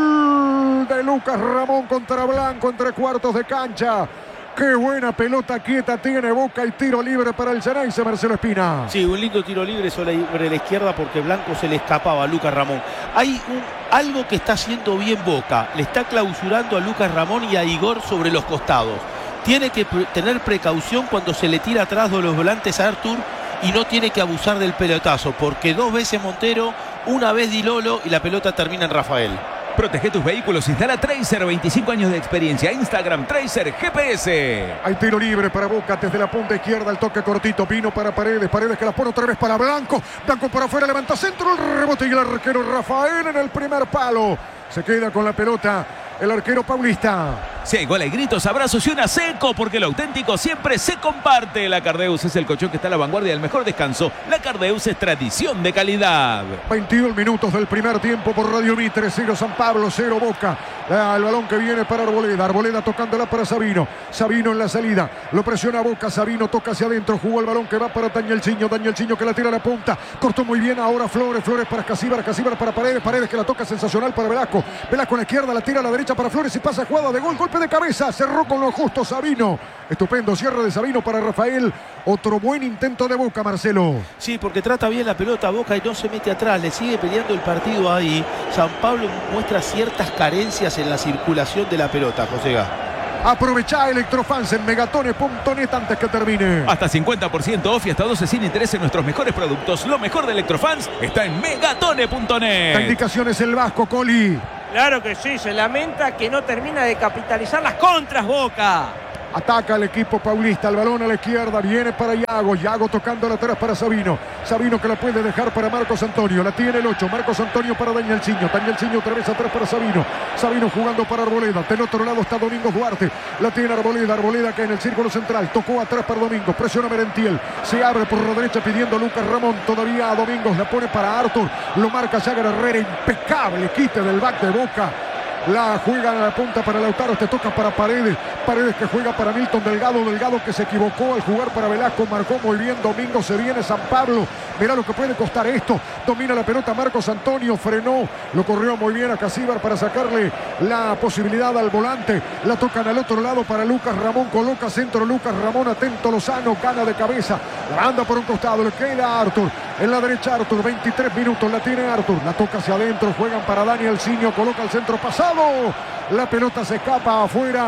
Speaker 4: foul de Lucas Ramón contra Blanco entre cuartos de cancha. Qué buena pelota quieta tiene Boca y tiro libre para el Xeneize, Marcelo Espina.
Speaker 6: Sí, un lindo tiro libre sobre la izquierda porque Blanco se le escapaba a Lucas Ramón. Hay un, algo que está haciendo bien Boca. Le está clausurando a Lucas Ramón y a Igor sobre los costados. Tiene que pre- tener precaución cuando se le tira atrás de los volantes a Arthur y no tiene que abusar del pelotazo porque dos veces Montero, una vez Dilolo y la pelota termina en Rafael.
Speaker 5: Protege tus vehículos, instala Tracer, veinticinco años de experiencia, Instagram Tracer G P S.
Speaker 4: Hay tiro libre para Boca desde la punta izquierda, el toque cortito, vino para Paredes, Paredes que la pone otra vez para Blanco, Blanco por afuera, levanta centro, el rebote y el arquero Rafael en el primer palo, se queda con la pelota el arquero paulista.
Speaker 5: Si hay gol, hay gritos, abrazos y una seco, porque lo auténtico siempre se comparte. La Cardeus es el colchón que está a la vanguardia del mejor descanso. La Cardeus es tradición de calidad.
Speaker 4: veintidós minutos del primer tiempo por Radio Mitre, cero San Pablo, cero Boca. Ah, el balón que viene para Arboleda, Arboleda tocándola para Sabino, Sabino en la salida, lo presiona Boca, Sabino toca hacia adentro, jugó el balón que va para Danielcinho, Danielcinho que la tira a la punta, cortó muy bien ahora Flores, Flores para Casíbar, Casíbar para Paredes, Paredes que la toca sensacional para Velasco, Velasco en la izquierda, la tira a la derecha para Flores y pasa jugada de gol, golpe de cabeza, cerró con lo justo Sabino, estupendo cierre de Sabino para Rafael, otro buen intento de Boca, Marcelo.
Speaker 6: Sí, porque trata bien la pelota Boca y no se mete atrás, le sigue peleando el partido ahí. San Pablo muestra ciertas carencias en la circulación de la pelota, Josega.
Speaker 4: Aprovechá Electrofans en megatone punto net antes que termine.
Speaker 5: Hasta cincuenta por ciento off y hasta doce sin interés en nuestros mejores productos. Lo mejor de Electrofans está en megatone punto net.
Speaker 4: La indicación es el Vasco, Coli.
Speaker 7: Claro que sí, se lamenta que no termina de capitalizar las contras Boca.
Speaker 4: Ataca el equipo paulista, el balón a la izquierda, viene para Iago, Iago tocando la atrás para Sabino, Sabino que la puede dejar para Marcos Antonio, la tiene el ocho, Marcos Antonio para Danielcinho, Danielcinho otra vez atrás para Sabino, Sabino jugando para Arboleda, del otro lado está Domingos Duarte, la tiene Arboleda, Arboleda que en el círculo central, tocó atrás para Domingos, presiona Merentiel, se abre por la derecha pidiendo a Lucas Ramón, todavía a Domingos, la pone para Arthur, lo marca Jagger Herrera, impecable quite del back de Boca. La juega a la punta para Lautaro, te toca para Paredes, Paredes que juega para Milton Delgado, Delgado que se equivocó al jugar para Velasco, marcó muy bien Domingo, se viene San Pablo, mirá lo que puede costar esto, domina la pelota Marcos Antonio, frenó, lo corrió muy bien a Casíbar para sacarle la posibilidad al volante, la tocan al otro lado para Lucas Ramón, coloca centro Lucas Ramón, atento Lozano, gana de cabeza, la anda por un costado, le queda a Arthur, en la derecha Arthur, veintitrés minutos, la tiene Arthur, la toca hacia adentro, juegan para Danielcinho, coloca el centro pasado, la pelota se escapa afuera,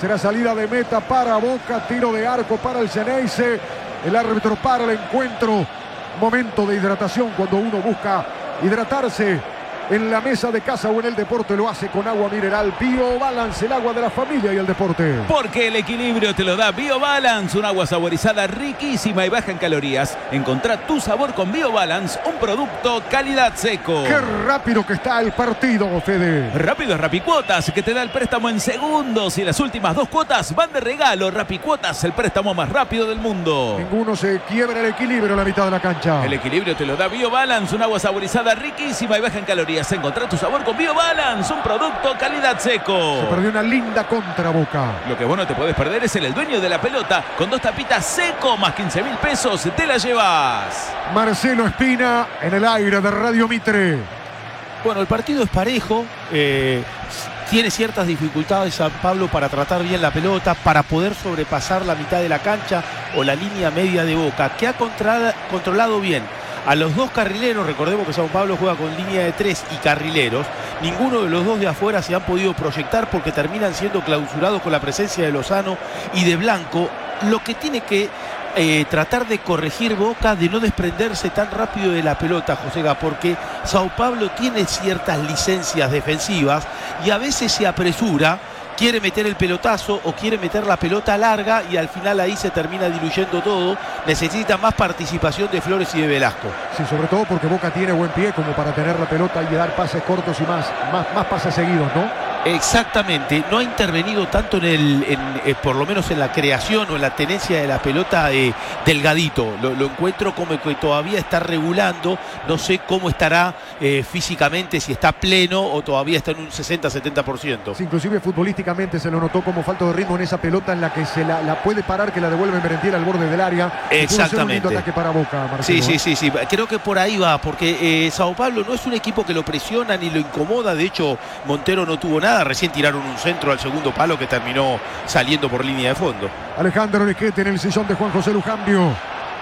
Speaker 4: Será salida de meta para Boca, tiro de arco para el Xeneize. El árbitro para el encuentro. Momento de hidratación cuando uno busca hidratarse en la mesa de casa o en el deporte, lo hace con agua mineral BioBalance, el agua de la familia y el deporte.
Speaker 5: Porque el equilibrio te lo da BioBalance, un agua saborizada riquísima y baja en calorías. Encontrá tu sabor con BioBalance, un producto calidad seco.
Speaker 4: Qué rápido que está el partido, Fede.
Speaker 5: Rápido es Rapicuotas, que te da el préstamo en segundos y las últimas dos cuotas van de regalo. Rapicuotas, el préstamo más rápido del mundo.
Speaker 4: Ninguno se quiebra el equilibrio en la mitad de la cancha.
Speaker 5: El equilibrio te lo da BioBalance, un agua saborizada riquísima y baja en calorías. Encontrar tu sabor con BioBalance, un producto calidad seco.
Speaker 4: Se perdió una linda contra Boca.
Speaker 5: Lo que vos no te podés perder es el dueño de la pelota. Con dos tapitas seco, más quince mil pesos, te la llevas.
Speaker 4: Marcelo Espina en el aire de Radio Mitre.
Speaker 6: Bueno, el partido es parejo. Eh, tiene ciertas dificultades San Pablo para tratar bien la pelota, para poder sobrepasar la mitad de la cancha o la línea media de Boca, que ha contra- controlado bien a los dos carrileros. Recordemos que Sao Paulo juega con línea de tres y carrileros. Ninguno de los dos de afuera se han podido proyectar porque terminan siendo clausurados con la presencia de Lozano y de Blanco. Lo que tiene que eh, tratar de corregir Boca, de no desprenderse tan rápido de la pelota, Josega, porque Sao Paulo tiene ciertas licencias defensivas y a veces se apresura. Quiere meter el pelotazo o quiere meter la pelota larga y al final ahí se termina diluyendo todo. Necesita más participación de Flores y de Velasco.
Speaker 4: Sí, sobre todo porque Boca tiene buen pie como para tener la pelota y dar pases cortos y más, más, más pases seguidos, ¿no?
Speaker 6: Exactamente, no ha intervenido tanto en el, en, eh, por lo menos en la creación o en la tenencia de la pelota eh, delgadito. Lo, lo encuentro como que todavía está regulando, no sé cómo estará eh, físicamente, si está pleno o todavía está en un sesenta a setenta por ciento.
Speaker 4: Sí, inclusive futbolísticamente se lo notó como falta de ritmo en esa pelota en la que se la, la puede parar, que la devuelve Merentiel al borde del área.
Speaker 6: Exactamente.
Speaker 4: Un lindo ataque para Boca, Marcelo.
Speaker 6: Sí, sí, sí, sí, creo que por ahí va, porque eh, Sao Paulo no es un equipo que lo presiona ni lo incomoda. De hecho, Montero no tuvo nada. Recién tiraron un centro al segundo palo que terminó saliendo por línea de fondo.
Speaker 4: Alejandro Riquete en el sillón de Juan José Lujambio.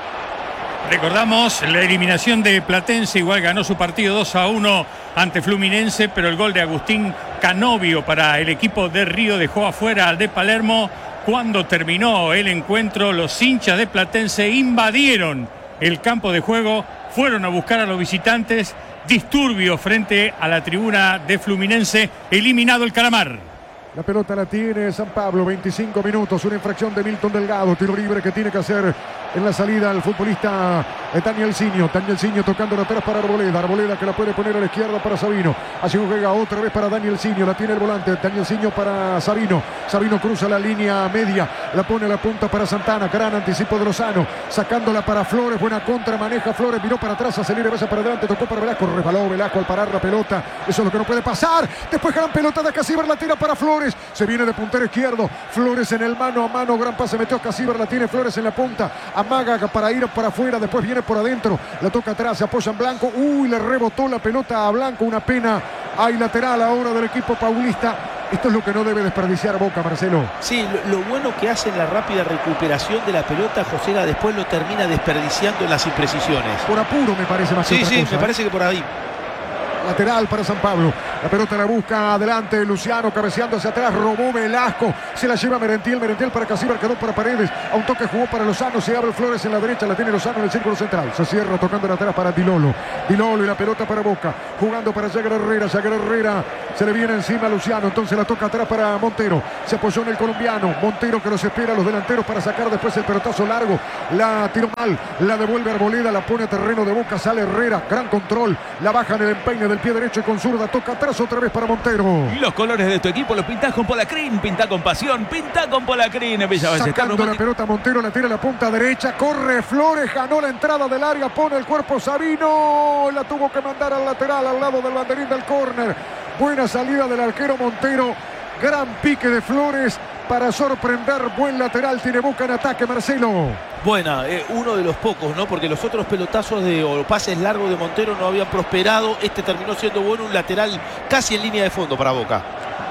Speaker 9: Recordamos la eliminación de Platense, igual ganó su partido dos a uno ante Fluminense, pero el gol de Agustín Canovio para el equipo de Río dejó afuera al de Palermo. Cuando terminó el encuentro, los hinchas de Platense invadieron el campo de juego, fueron a buscar a los visitantes. Disturbio frente a la tribuna de Fluminense, eliminado el Calamar.
Speaker 4: La pelota la tiene San Pablo, veinticinco minutos, una infracción de Milton Delgado, tiro libre que tiene que hacer en la salida el futbolista Danielsinho. Danielsinho tocando atrás para Arboleda, Arboleda que la puede poner a la izquierda para Sabino. Así juega otra vez para Danielsinho, la tiene el volante, Danielsinho para Sabino. Sabino cruza la línea media, la pone a la punta para Santana, gran anticipo de Lozano, sacándola para Flores, buena contra, maneja Flores, miró para atrás, a salir, regresa para adelante, tocó para Velasco, resbaló Velasco al parar la pelota, eso es lo que no puede pasar. Después gran pelota de Casíbar, la tira para Flores. Se viene de puntero izquierdo. Flores en el mano a mano. Gran pase metió Casíbar. La tiene Flores en la punta. Amaga para ir para afuera. Después viene por adentro. La toca atrás. Se apoya en Blanco. Uy, le rebotó la pelota a Blanco. Una pena. Hay lateral ahora del equipo paulista. Esto es lo que no debe desperdiciar Boca, Marcelo.
Speaker 6: Sí, lo, lo bueno que hace en la rápida recuperación de la pelota, José, después lo termina desperdiciando en las imprecisiones.
Speaker 4: Por apuro me parece más que
Speaker 6: Sí,
Speaker 4: otra
Speaker 6: sí,
Speaker 4: cosa,
Speaker 6: me parece que por ahí.
Speaker 4: Lateral para San Pablo. La pelota la busca adelante Luciano, cabeceando hacia atrás, robó Velasco, se la lleva Merentiel, Merentiel para Casíbar, quedó para Paredes, a un toque jugó para Lozano, se abre Flores en la derecha, la tiene Lozano en el círculo central, se cierra tocando la atrás para Dilolo, Dilolo y la pelota para Boca, jugando para Jagger Herrera, Jagger Herrera, se le viene encima a Luciano, entonces la toca atrás para Montero, se apoyó en el colombiano, Montero que los espera a los delanteros para sacar después el pelotazo largo, la tiró mal, la devuelve Arboleda, la pone a terreno de Boca, sale Herrera, gran control, la baja en el empeine del pie derecho y con zurda, toca atrás otra vez para Montero.
Speaker 5: Los colores de tu equipo los pintás con Polacrín, pintá con pasión, pintá con Polacrín. En Bella Ballester,
Speaker 4: sacando la pelota Montero, la tira a la punta derecha, corre Flores, ganó la entrada del área, pone el cuerpo Sabino, la tuvo que mandar al lateral, al lado del banderín del córner. Buena salida del arquero Montero, gran pique de Flores para sorprender, buen lateral, tiene Boca en ataque, Marcelo.
Speaker 6: Buena, eh, uno de los pocos, ¿no? Porque los otros pelotazos de, o pases largos de Montero no habían prosperado. Este terminó siendo bueno, un lateral casi en línea de fondo para Boca.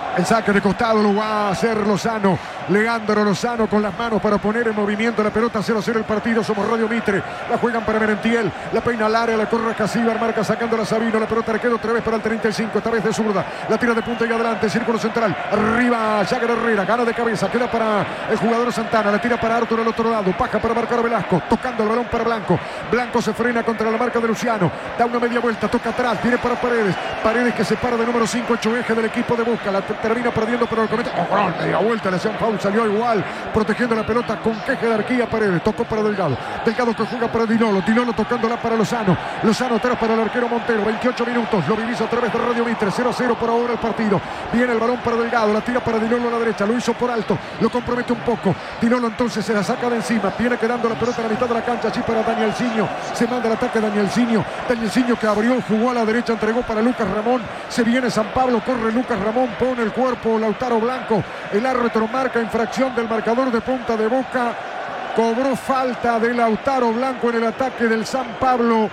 Speaker 4: El saque de costado lo va a hacer Lozano. Leandro Lozano con las manos para poner en movimiento la pelota. cero a cero el partido. Somos Radio Mitre. La juegan para Merentiel. La peina al área. La corre Casíbar. Marca sacándola a Sabino. La pelota le queda otra vez para el treinta y cinco. Esta vez de zurda. La tira de punta y adelante. Círculo central. Arriba Jagger Herrera. Gana de cabeza. Queda para el jugador Santana. La tira para Arturo al otro lado. Paja para marcar a Velasco. Tocando el balón para Blanco. Blanco se frena contra la marca de Luciano. Da una media vuelta. Toca atrás. Viene para Paredes. Paredes que se para de número cinco. Ocho eje del equipo de Boca. La termina perdiendo, pero el cometa. Oh, media vuelta. Le hacían foul. Salió igual. Protegiendo la pelota con qué jerarquía Paredes. Tocó para Delgado. Delgado que juega para Dinolo. Dinolo tocándola para Lozano. Lozano atrás para el arquero Montero. veintiocho minutos. Lo vivís a través de Radio Mitre. cero a cero por ahora el partido. Viene el balón para Delgado. La tira para Dinolo a la derecha. Lo hizo por alto. Lo compromete un poco. Dinolo entonces se la saca de encima. Viene quedando la pelota a la mitad de la cancha. Allí para Danielzinho. Se manda el ataque Danielzinho. Danielzinho que abrió. Jugó a la derecha. Entregó para Lucas Ramón. Se viene San Pablo. Corre Lucas Ramón. Pone el cuerpo Lautaro Blanco. El árbitro marca infracción del marcador de punta de Boca. Cobró falta de Lautaro Blanco en el ataque del San Pablo.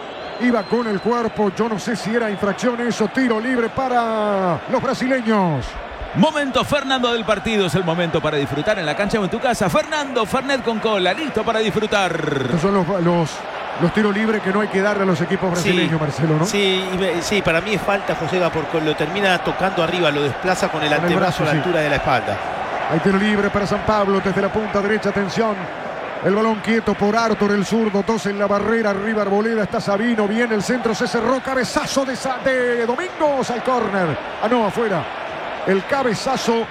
Speaker 4: Iba con el cuerpo. Yo no sé si era infracción eso. Tiro libre para los brasileños.
Speaker 5: Momento Fernando del partido. Es el momento para disfrutar en la cancha o en tu casa. Fernando Fernet con cola. Listo para disfrutar.
Speaker 4: Estos son los... los... Los tiros libres que no hay que darle a los equipos brasileños, sí, Marcelo, ¿no?
Speaker 6: Sí, sí, para mí es falta, Josega, porque lo termina tocando arriba, lo desplaza con el con antebrazo el brazo, a la sí. altura de la espalda.
Speaker 4: Hay tiro libre para San Pablo desde la punta derecha, atención. El balón quieto por Arthur, el zurdo, dos en la barrera, arriba Arboleda, está Sabino, viene el centro, se cerró, cabezazo de, de Domingos al córner. Ah, no, afuera. El cabezazo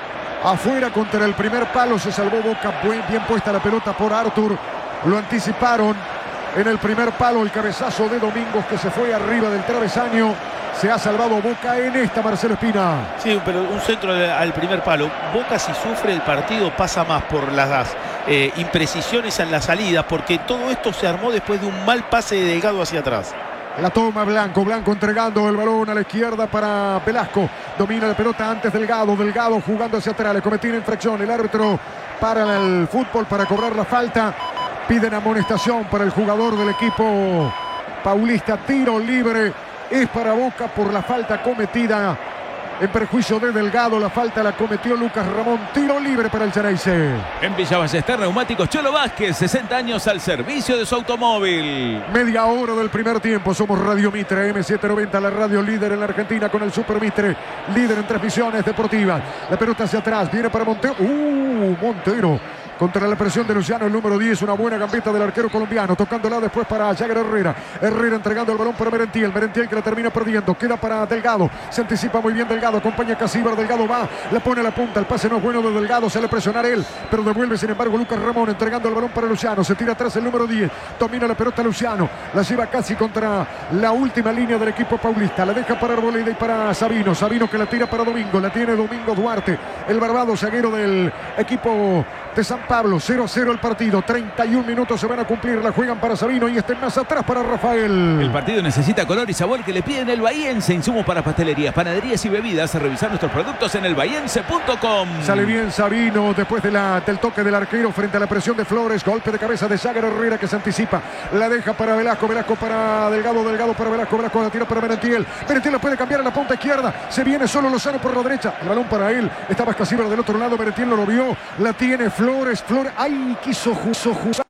Speaker 4: afuera contra el primer palo, se salvó Boca, bien, bien puesta la pelota por Arthur, lo anticiparon. En el primer palo el cabezazo de Domingos que se fue arriba del travesaño. Se ha salvado Boca en esta, Marcelo Espina.
Speaker 6: Sí, pero un centro al primer palo. Boca, si sufre el partido, pasa más por las eh, imprecisiones en la salida, porque todo esto se armó después de un mal pase de Delgado hacia atrás.
Speaker 4: La toma Blanco, Blanco entregando el balón a la izquierda para Velasco. Domina la pelota antes Delgado, Delgado jugando hacia atrás, le cometió una infracción. El árbitro para el fútbol para cobrar la falta. Piden amonestación para el jugador del equipo paulista. Tiro libre es para Boca por la falta cometida en perjuicio de Delgado. La falta la cometió Lucas Ramón. Tiro libre para el Ceneice.
Speaker 5: En Villa Ballester, Neumáticos Cholo Vázquez, sesenta años al servicio de su automóvil.
Speaker 4: Media hora del primer tiempo. Somos Radio Mitre, eme setecientos noventa, la radio líder en la Argentina con el Super Mitre, líder en transmisiones deportivas. La pelota hacia atrás, viene para Montero. ¡Uh! Montero. Contra la presión de Luciano, el número diez, una buena gambeta del arquero colombiano, tocándola después para Jagger Herrera. Herrera entregando el balón para Merentiel, Merentiel que la termina perdiendo, queda para Delgado, se anticipa muy bien Delgado, acompaña a Casíbar, Delgado va, la pone a la punta, el pase no es bueno de Delgado, sale a presionar él, pero devuelve sin embargo Lucas Ramón, entregando el balón para Luciano, se tira atrás el número diez, domina la pelota Luciano, la lleva casi contra la última línea del equipo paulista, la deja para Arboleda y para Sabino, Sabino que la tira para Domingo, la tiene Domingo Duarte, el barbado zaguero del equipo de San Pablo. Cero a cero el partido, treinta y un minutos se van a cumplir, la juegan para Sabino y estén más atrás para Rafael.
Speaker 5: El partido necesita color y sabor que le piden el bahiense. Insumos para pastelerías, panaderías y bebidas. A revisar nuestros productos en el bahiense punto com.
Speaker 4: Sale bien Sabino después de la, del toque del arquero frente a la presión de Flores. Golpe de cabeza de Jagger Herrera que se anticipa, la deja para Velasco, Velasco para Delgado, Delgado para Velasco, Velasco la tira para Merentiel, Merentiel la puede cambiar a la punta izquierda, se viene solo Lozano por la derecha, el balón para él, estaba Casíbar del otro lado, Merentiel no lo vio, la tiene Flores, Flores, ay, quiso jugar.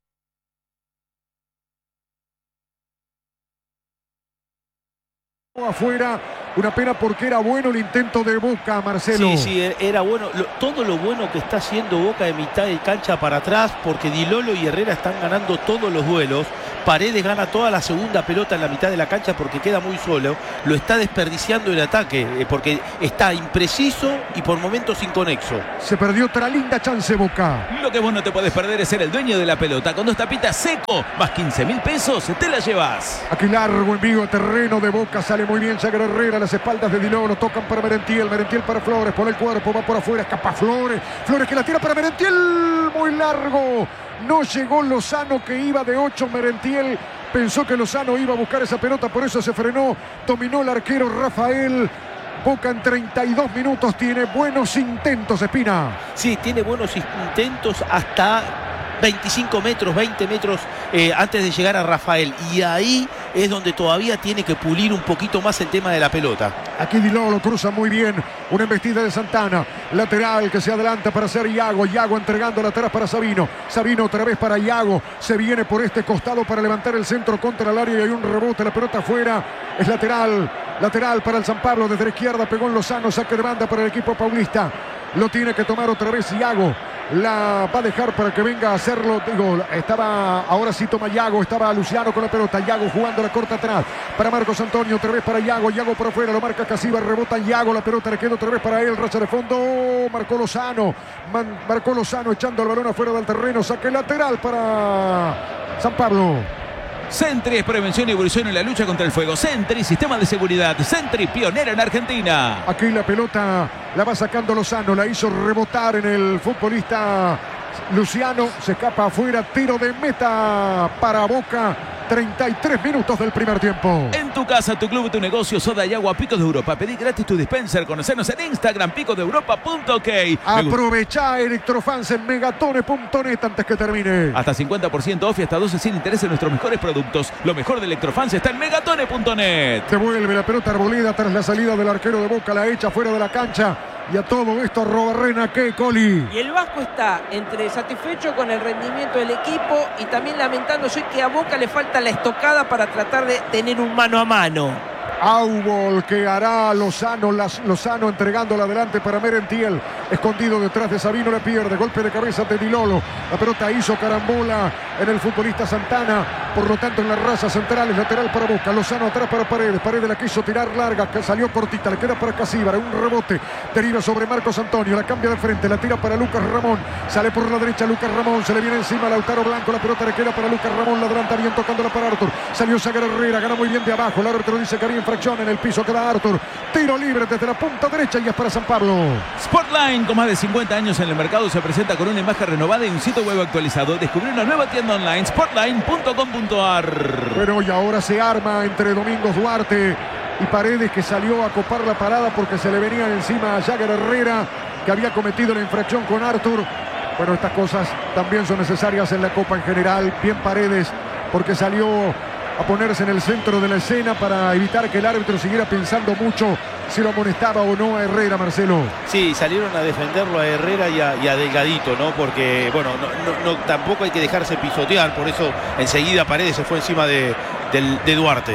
Speaker 4: Afuera, una pena porque era bueno el intento de Boca, Marcelo.
Speaker 6: Sí, sí, era bueno. Lo, todo lo bueno que está haciendo Boca de mitad de cancha para atrás, porque Dilolo y Herrera están ganando todos los duelos. Paredes gana toda la segunda pelota en la mitad de la cancha porque queda muy solo. Lo está desperdiciando el ataque, eh, porque está impreciso y por momentos inconexo.
Speaker 4: Se perdió otra linda chance Boca.
Speaker 5: Lo que vos no te podés perder es ser el dueño de la pelota. Con dos tapitas seco, más quince mil pesos, te la llevas.
Speaker 4: Aquí largo en vivo, terreno de Boca, sale muy bien Jagger Herrera, las espaldas de Dilolo, tocan para Merentiel, Merentiel para Flores, pone el cuerpo, va por afuera, escapa Flores, Flores que la tira para Merentiel, muy largo, no llegó Lozano que iba de ocho, Merentiel pensó que Lozano iba a buscar esa pelota, por eso se frenó, dominó el arquero Rafael. Boca en treinta y dos minutos tiene buenos intentos, Espina.
Speaker 6: Sí, tiene buenos intentos hasta veinticinco metros, veinte metros eh, antes de llegar a Rafael. Y ahí es donde todavía tiene que pulir un poquito más el tema de la pelota.
Speaker 4: Aquí Di Lolo cruza muy bien. Una embestida de Santana. Lateral que se adelanta para hacer Iago. Iago entregando atrás para Sabino. Sabino otra vez para Iago. Se viene por este costado para levantar el centro contra el área y hay un rebote. La pelota afuera. Es lateral. Lateral para el San Pablo. Desde la izquierda pegó en Lozano. Saque de banda para el equipo paulista. Lo tiene que tomar otra vez Iago. La va a dejar para que venga a hacerlo. Digo, estaba, ahora sí toma Iago, estaba Luciano con la pelota. Iago jugando la corta atrás para Marcos Antonio, otra vez para Iago. Iago por afuera, lo marca Casiva, rebota Iago, la pelota le queda otra vez para él. Racha de fondo, marcó Lozano. Man, marcó Lozano echando el balón afuera del terreno. Saque lateral para San Pablo.
Speaker 5: Sentry es prevención y evolución en la lucha contra el fuego. Sentry, sistema de seguridad. Sentry, pionera en Argentina.
Speaker 4: Aquí la pelota la va sacando Lozano. La hizo rebotar en el futbolista Luciano. Se escapa afuera. Tiro de meta para Boca. treinta y tres minutos del primer tiempo.
Speaker 5: En tu casa, tu club, tu negocio, soda y agua, Picos de Europa. Pedí gratis tu dispenser. Conocernos en Instagram, picos de europa punto ok.
Speaker 4: Aprovechá Electrofans en megatone punto net antes que termine.
Speaker 5: Hasta cincuenta por ciento off y hasta doce sin interés en nuestros mejores productos. Lo mejor de Electrofans está en megatone punto net.
Speaker 4: Devuelve la pelota Arboleda tras la salida del arquero de Boca. La echa fuera de la cancha. Y a todo esto Robarrena, ¿qué, Coli?
Speaker 7: Y el Vasco está entre satisfecho con el rendimiento del equipo y también lamentándose que a Boca le falta la estocada para tratar de tener un mano a mano.
Speaker 4: Aubol que hará Lozano, Lozano entregándola adelante para Merentiel, escondido detrás de Sabino, la pierde, golpe de cabeza de Di Lolo, la pelota hizo carambola en el futbolista Santana, por lo tanto en las razas centrales, lateral para Boca, Lozano atrás para Paredes, Paredes la quiso tirar larga, que salió cortita, le queda para Casíbar, un rebote, deriva sobre Marcos Antonio, la cambia de frente, la tira para Lucas Ramón, sale por la derecha Lucas Ramón, se le viene encima a Lautaro Blanco, la pelota le queda para Lucas Ramón, la adelanta bien tocándola para Arthur, salió Sagar Herrera, gana muy bien de abajo, el árbitro dice que haría infracción, en el piso queda Arthur, tiro libre desde la punta derecha y es para San Pablo.
Speaker 5: Sportline, con más de cincuenta años en el mercado, se presenta con una imagen renovada y un sitio web actualizado. Descubrió una nueva tienda online, sportline punto com punto a r.
Speaker 4: Bueno, y ahora se arma entre Domingos Duarte y Paredes, que salió a copar la parada porque se le venían encima a Jagger Herrera, que había cometido la infracción con Arthur. Bueno, estas cosas también son necesarias en la Copa en general. Bien Paredes, porque salió a ponerse en el centro de la escena para evitar que el árbitro siguiera pensando mucho si lo amonestaba o no a Herrera, Marcelo.
Speaker 6: Sí, salieron a defenderlo a Herrera y a, y a Delgadito, ¿no? Porque, bueno, no, no, no, tampoco hay que dejarse pisotear, por eso enseguida Paredes se fue encima de, de, de Duarte.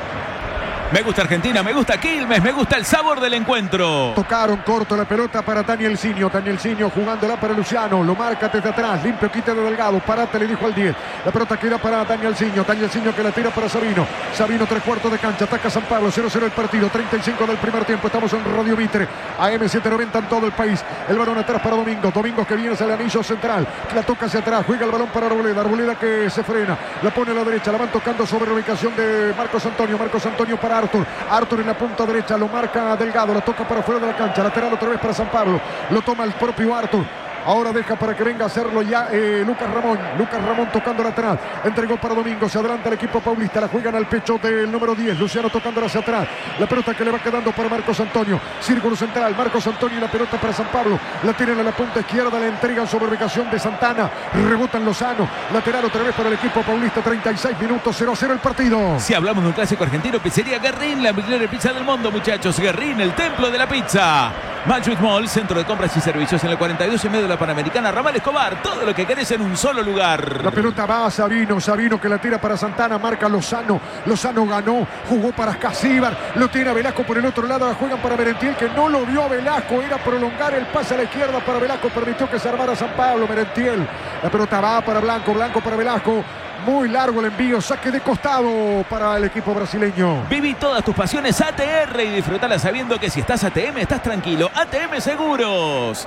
Speaker 5: Me gusta Argentina, me gusta Quilmes, me gusta el sabor del encuentro.
Speaker 4: Tocaron corto la pelota para Danielsinho. Danielsinho jugándola para Luciano. Lo marca desde atrás. Limpio quita de Delgado. Parate, le dijo al diez. La pelota queda para Danielsinho. Danielsinho que la tira para Sabino. Sabino, tres cuartos de cancha. Ataca San Pablo. cero cero el partido. treinta y cinco del primer tiempo. Estamos en Radio Mitre. A M setecientos noventa en todo el país. El balón atrás para Domingos. Domingos que viene hacia el anillo central. La toca hacia atrás. Juega el balón para Arboleda. Arboleda que se frena. La pone a la derecha. La van tocando sobre la ubicación de Marcos Antonio. Marcos Antonio para Arthur. Arthur en la punta derecha, lo marca Delgado, la toca para fuera de la cancha, lateral otra vez para San Pablo, lo toma el propio Arthur. Ahora deja para que venga a hacerlo ya eh, Lucas Ramón. Lucas Ramón tocando lateral. Entregó para Domingo. Se adelanta el equipo paulista. La juegan al pecho del número diez. Luciano tocándola hacia atrás. La pelota que le va quedando para Marcos Antonio. Círculo central. Marcos Antonio y la pelota para San Pablo. La tienen a la punta izquierda. La entregan sobre ubicación de Santana. Rebotan Lozano. Lateral otra vez para el equipo paulista. treinta y seis minutos. cero a cero el partido.
Speaker 5: Si hablamos de un clásico argentino, pizzería Guerrín, la mejor pizza del mundo, muchachos. Guerrín, el templo de la pizza. Madrid Mall, centro de compras y servicios en el cuarenta y dos y medio de la Panamericana, Ramal Escobar, todo lo que querés en un solo lugar.
Speaker 4: La pelota va a Sabino, Sabino que la tira para Santana, marca Lozano, Lozano ganó, jugó para Casíbar, lo tiene a Velasco por el otro lado, la juegan para Merentiel, que no lo vio a Velasco, era prolongar el pase a la izquierda para Velasco, permitió que se armara San Pablo. Merentiel, la pelota va para Blanco, Blanco para Velasco. Muy largo el envío, saque de costado para el equipo brasileño.
Speaker 5: Viví todas tus pasiones A T R y disfrutala sabiendo que si estás A T M estás tranquilo. A T M Seguros.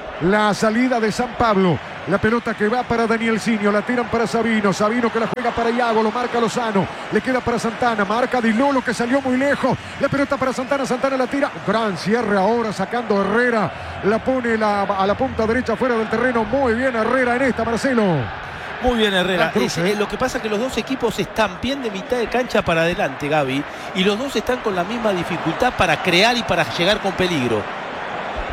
Speaker 4: La salida de San Pablo. La pelota que va para Danielsinho, la tiran para Sabino, Sabino que la juega para Iago, lo marca Lozano, le queda para Santana, marca Di Lolo que salió muy lejos, la pelota para Santana, Santana la tira, gran cierre ahora sacando Herrera, la pone la, a la punta derecha fuera del terreno, muy bien Herrera en esta, Marcelo.
Speaker 6: Muy bien Herrera.
Speaker 4: Cruz,
Speaker 6: es,
Speaker 4: ¿eh?
Speaker 6: eh, lo que pasa es que los dos equipos están bien de mitad de cancha para adelante, Gaby, y los dos están con la misma dificultad para crear y para llegar con peligro.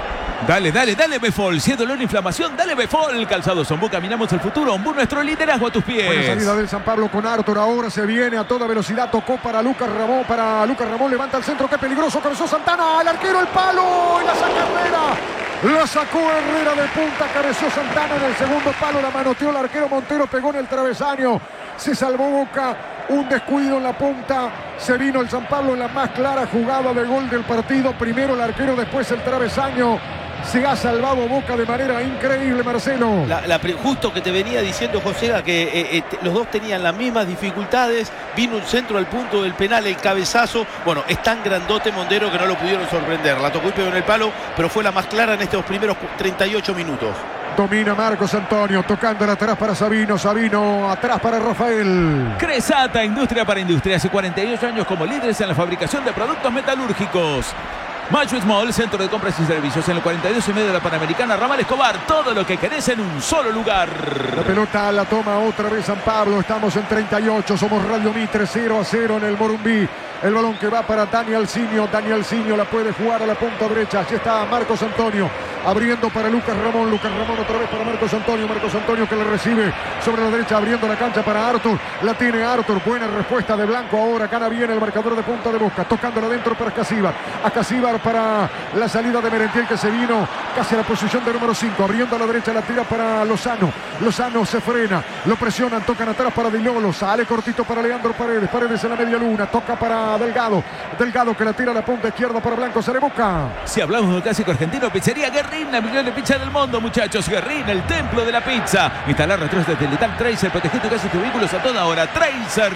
Speaker 5: Dale, dale, dale Befol. Si es dolor e inflamación, dale Befol. Calzados Ombú, caminamos el futuro. Ombú, nuestro liderazgo a tus pies.
Speaker 4: Buena salida del San Pablo con Arthur. Ahora se viene a toda velocidad. Tocó para Lucas Ramón. Para Lucas Ramón. Levanta el centro. Qué peligroso. Cruzó Santana. Al arquero el palo. Y la saca Herrera. La sacó Herrera de punta. Careció Santana en el segundo palo. La manoteó el arquero Montero. Pegó en el travesaño. Se salvó Boca. Un descuido en la punta. Se vino el San Pablo en la más clara jugada de gol del partido. Primero el arquero, después el travesaño. Se ha salvado Boca de manera increíble, Marcelo.
Speaker 6: La, la, justo que te venía diciendo José, que eh, eh, los dos tenían las mismas dificultades. Vino un centro al punto del penal, el cabezazo. Bueno, es tan grandote Montero que no lo pudieron sorprender. La tocó y pegó en el palo, pero fue la más clara en estos primeros treinta y ocho minutos.
Speaker 4: Domina Marcos Antonio, tocándola atrás para Sabino. Sabino atrás para Rafael.
Speaker 5: Cresata, industria para industria. Hace cuarenta y ocho años como líderes en la fabricación de productos metalúrgicos. Macho Small, centro de compras y servicios en el cuarenta y dos y medio de la Panamericana, Ramal Escobar. Todo lo que querés en un solo lugar.
Speaker 4: La pelota la toma otra vez San Pablo. Estamos en treinta y ocho. Somos Radio Mitre, cero a cero en el Morumbí. El balón que va para Dani Alciño. Dani Alciño la puede jugar a la punta derecha. Allí está Marcos Antonio. Abriendo para Lucas Ramón. Lucas Ramón otra vez para Marcos Antonio. Marcos Antonio que le recibe sobre la derecha. Abriendo la cancha para Arthur. La tiene Arthur. Buena respuesta de Blanco ahora. Gana bien el marcador de punta de Boca. Tocándola adentro para Casíbar. A Casíbar para la salida de Merentiel que se vino casi a la posición de número cinco. Abriendo a la derecha la tira para Lozano. Lozano se frena. Lo presionan. Tocan atrás para Dilolo. Sale cortito para Leandro Paredes. Paredes en la media luna. Toca para Delgado. Delgado que la tira a la punta izquierda para Blanco. Sale Boca.
Speaker 5: Si hablamos del clásico argentino, pizzería Guerrín, la millón de pizza del mundo, muchachos. Guerrín, el templo de la pizza. Instalar retros desde Letal Tracer, protegiendo casi tus vehículos a toda hora. Tracer.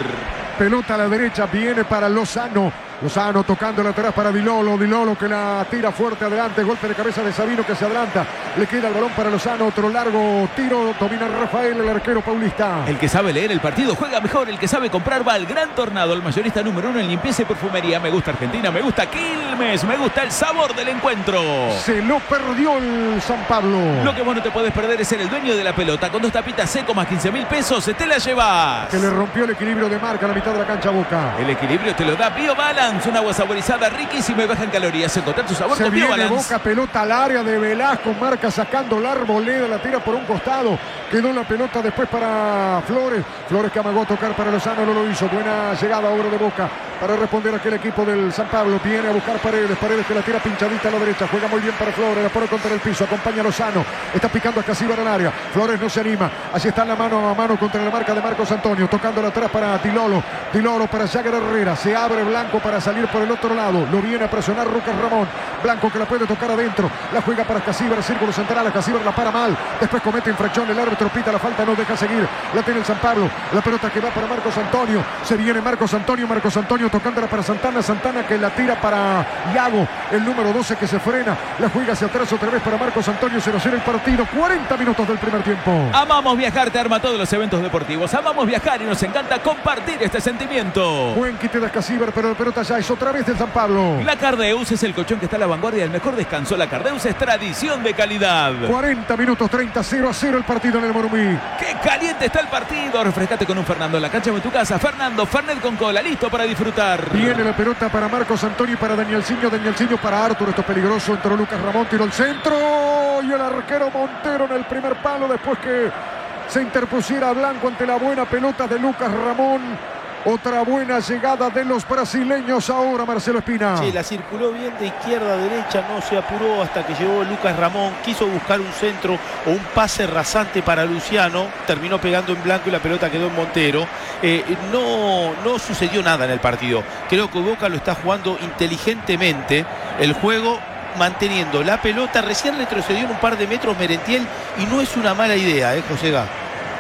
Speaker 4: Pelota a la derecha, viene para Lozano. Lozano tocando atrás para Dilolo. Dilolo que la tira fuerte adelante. Golpe de cabeza de Sabino que se adelanta. Le queda el balón para Lozano. Otro largo tiro. Domina Rafael, el arquero paulista.
Speaker 5: El que sabe leer el partido juega mejor. El que sabe comprar va al Gran Tornado. El mayorista número uno en limpieza y perfumería. Me gusta Argentina, me gusta Quilmes. Me gusta el sabor del encuentro.
Speaker 4: Se lo perdió el San Pablo.
Speaker 5: Lo que vos no te podés perder es ser el dueño de la pelota. Con dos tapitas seco más quince mil pesos, te la llevas.
Speaker 4: Que le rompió el equilibrio de marca a la mitad de la cancha Boca.
Speaker 5: El equilibrio te lo da BioBalance. Un agua saborizada riquísima y baja en calorías. Encontrar tu sabor
Speaker 4: se
Speaker 5: con
Speaker 4: viene
Speaker 5: BioBalance.
Speaker 4: Boca, pelota al área de Velasco. Marca sacando la arboleda. La tira por un costado. Quedó la pelota después para Flores. Flores que amagó a tocar para Lozano. No lo hizo. Buena llegada ahora de Boca para responder a aquel equipo del San Pablo. Viene a buscar Paredes. Paredes que la tira pinchadita a la derecha. Juega muy bien para Flores. La pone contra el piso. Acompaña a Lozano. Está picando a Casíbar al área. Flores no se anima. Así está la mano a mano contra la marca de Marcos Antonio. Tocándola atrás para Dilolo. Dilolo para Jagger Herrera. Se abre Blanco para salir por el otro lado. Lo viene a presionar Lucas Ramón. Blanco que la puede tocar adentro. La juega para Casíbar. Círculo central. A Casíbar la para mal. Después comete infracción. El árbitro pita la falta. No deja seguir. La tiene el San Pablo. La pelota que va para Marcos Antonio. Se viene Marcos Antonio. Marcos Antonio tocándola para Santana. Santana que la tira para Iago. El número doce que se frena. La juega hacia atrás otra vez para Marcos Antonio. cero cero el partido. cuarenta minutos del primer tiempo.
Speaker 5: Amamos viajar. Te arma todos los eventos deportivos. Amamos viajar y nos encanta compartir este sentimiento.
Speaker 4: Buen quite de Casíbar, pero la pelota ya es otra vez del San Pablo.
Speaker 5: La Cardeus es el colchón que está a la vanguardia del mejor descanso. La Cardeus es tradición de calidad.
Speaker 4: cuarenta minutos, treinta, cero a cero el partido en el Morumbí.
Speaker 5: ¡Qué caliente está el partido! Refrescate con un Fernando en la cancha o en tu casa. Fernando, Fernet con cola, listo para disfrutar.
Speaker 4: Viene la pelota para Marcos Antonio y para Danielciño. Danielciño para Arthur. Esto es peligroso. Entró Lucas Ramón, tiró el centro. Y el arquero Montero en el primer palo después que se interpusiera Blanco ante la buena pelota de Lucas Ramón. Otra buena llegada de los brasileños ahora, Marcelo Espina.
Speaker 6: Sí, la circuló bien de izquierda a derecha, no se apuró hasta que llegó Lucas Ramón. Quiso buscar un centro o un pase rasante para Luciano. Terminó pegando en Blanco y la pelota quedó en Montero. Eh, no, no sucedió nada en el partido. Creo que Boca lo está jugando inteligentemente el juego, manteniendo la pelota. Recién retrocedió en un par de metros Merentiel y no es una mala idea, ¿eh, José Gá?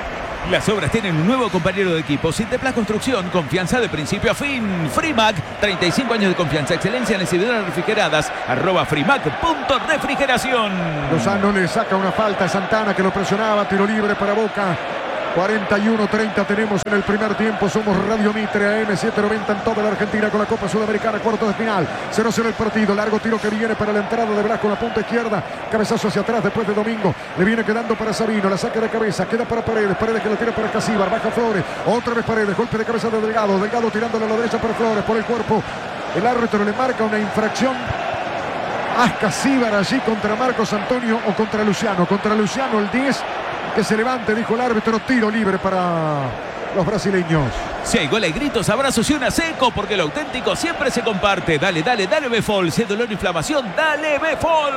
Speaker 5: Las obras tienen un nuevo compañero de equipo. Sinteplas Construcción, confianza de principio a fin. Frimac, treinta y cinco años de confianza, excelencia en exhibidoras refrigeradas. Arroba Frimac punto refrigeración.
Speaker 4: Lozano le saca una falta a Santana que lo presionaba. Tiro libre para Boca. cuarenta y uno treinta tenemos en el primer tiempo. Somos Radio Mitre A M setecientos noventa en toda la Argentina con la Copa Sudamericana, cuartos de final. cero cero el partido. Largo tiro que viene para la entrada de Blasco, la punta izquierda. Cabezazo hacia atrás después de Domingo. Le viene quedando para Sabino. La saca de cabeza. Queda para Paredes. Paredes que la tira para Casíbar. Baja Flores. Otra vez Paredes. Golpe de cabeza de Delgado. Delgado tirándole a la derecha para Flores. Por el cuerpo. El árbitro le marca una infracción Ascasíbar allí contra Marcos Antonio o contra Luciano. Contra Luciano el diez, que se levante, dijo el árbitro. Tiro libre para los brasileños.
Speaker 5: Si hay gol, hay gritos, abrazos y una seco, porque lo auténtico siempre se comparte. Dale, dale, dale Befol. Si hay dolor o inflamación, dale Befol.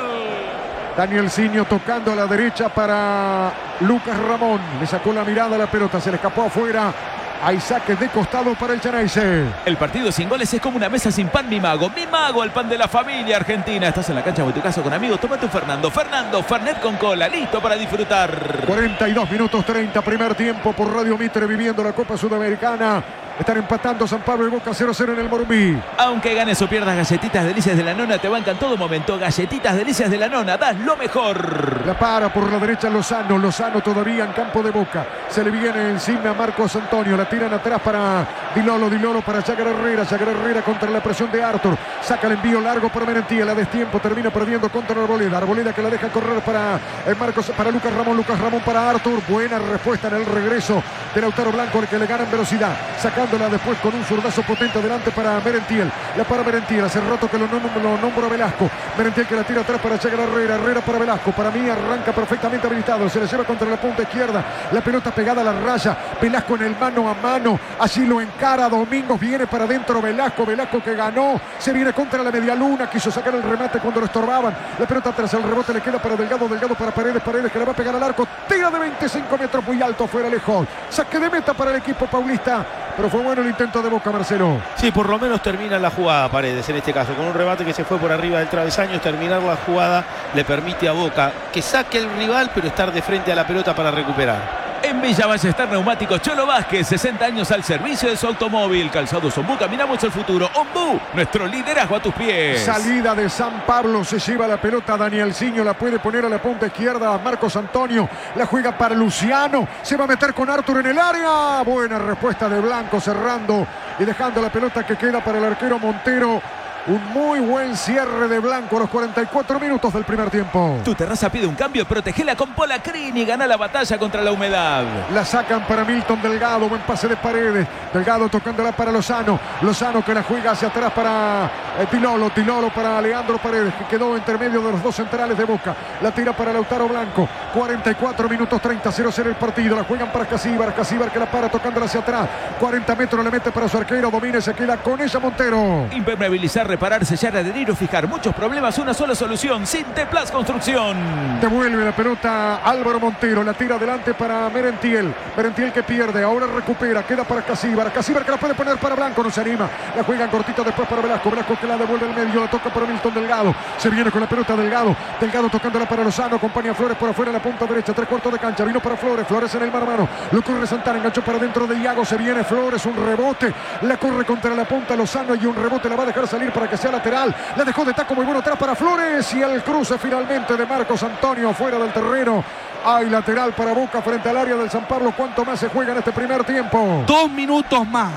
Speaker 4: Danielzinho tocando a la derecha para Lucas Ramón. Le sacó la mirada a la pelota, se le escapó afuera. Hay saques de costado para el Xeneize.
Speaker 5: El partido sin goles es como una mesa sin pan, mi mago. Mi mago, el pan de la familia argentina. Estás en la cancha o en tu casa con amigos. Tómate un Fernando. Fernando, Fernet con cola. Listo para disfrutar.
Speaker 4: cuarenta y dos minutos treinta, primer tiempo por Radio Mitre, viviendo la Copa Sudamericana. Están empatando San Pablo y Boca cero cero en el Morumbí.
Speaker 5: Aunque ganes o pierdas, Galletitas Delicias de la Nona te bancan todo momento. Galletitas Delicias de la Nona, das lo mejor.
Speaker 4: La para por la derecha Lozano. Lozano todavía en campo de Boca. Se le viene encima a Marcos Antonio. La tiran atrás para Dilolo. Dilolo para Jagger Herrera. Jagger Herrera contra la presión de Arthur. Saca el envío largo para Merentiel. La destiempo. Termina perdiendo contra Arboleda. Arboleda que la deja correr para eh, Marcos, para Lucas Ramón. Lucas Ramón para Arthur. Buena respuesta en el regreso de Lautaro Blanco, el que le gana en velocidad. Sacándola después con un zurdazo potente adelante para Merentiel. La para Merentiel. Hace rato que lo, nom lo nombra Velasco. Merentiel que la tira atrás para Jagger Herrera. Herrera para Velasco. Para mí arranca perfectamente habilitado. Se le lleva contra la punta izquierda. La pelota pegada a la raya. Velasco en el mano a mano. Allí lo encara Domingos. Viene para adentro Velasco. Velasco que ganó. Se viene contra la media luna. Quiso sacar el remate cuando lo estorbaban. La pelota atrás. El rebote le queda para Delgado. Delgado para Paredes. Paredes que le va a pegar al arco. Tira de veinticinco metros muy alto. Fuera lejos. Saque de meta para el equipo paulista. Pero fue bueno el intento de Boca, Marcelo.
Speaker 6: Sí, por lo menos termina la jugada Paredes en este caso. Con un rebate que se fue por arriba del travesaño. Terminar la jugada le permite a Boca que saque el rival, pero estar de frente a la pelota para recuperar.
Speaker 5: En Villa Ballester Neumáticos Cholo Vázquez, sesenta años al servicio de su automóvil. Calzados Ombú, caminamos el futuro. Ombú, nuestro liderazgo a tus pies.
Speaker 4: Salida de San Pablo, se lleva la pelota Danielzinho, la puede poner a la punta izquierda Marcos Antonio, la juega para Luciano, se va a meter con Arthur en el área. Buena respuesta de Blanco cerrando y dejando la pelota que queda para el arquero Montero. Un muy buen cierre de Blanco a los cuarenta y cuatro minutos del primer tiempo.
Speaker 5: Tu terraza pide un cambio, protegela con Polacrin y gana la batalla contra la humedad.
Speaker 4: La sacan para Milton Delgado, buen pase de Paredes. Delgado tocándola para Lozano. Lozano que la juega hacia atrás para eh, Tilolo. Tilolo para Leandro Paredes, que quedó entre medio de los dos centrales de Boca. La tira para Lautaro Blanco. cuarenta y cuatro minutos treinta, cero cero el partido. La juegan para Casíbar. Casíbar que la para tocándola hacia atrás. cuarenta metros le mete para su arquero. Domina y se queda con ella Montero.
Speaker 5: Impermeabilizar, reparar, sellar, adherir o fijar. Muchos problemas, una sola solución. Sinteplas Construcción.
Speaker 4: Devuelve la pelota Álvaro Montero. La tira adelante para Merentiel. Merentiel que pierde. Ahora recupera. Queda para Casíbar. Casíbar que la puede poner para Blanco. No se anima. La juegan cortito después para Velasco. Velasco que la devuelve al medio. La toca para Milton Delgado. Se viene con la pelota Delgado. Delgado tocándola para Lozano. Acompaña a Flores por afuera en la punta derecha. Tres cuartos de cancha. Vino para Flores. Flores en el mano a mano. Lo corre Santana. Enganchó para dentro de Iago. Se viene Flores. Un rebote. La corre contra la punta Lozano. Y un rebote la va a dejar salir para que sea lateral. La dejó de taco muy bueno atrás para Flores. Y el cruce finalmente de Marcos Antonio fuera del terreno. Hay lateral para Boca frente al área del San Pablo. ¿Cuánto más se juega en este primer tiempo?
Speaker 8: Dos minutos más.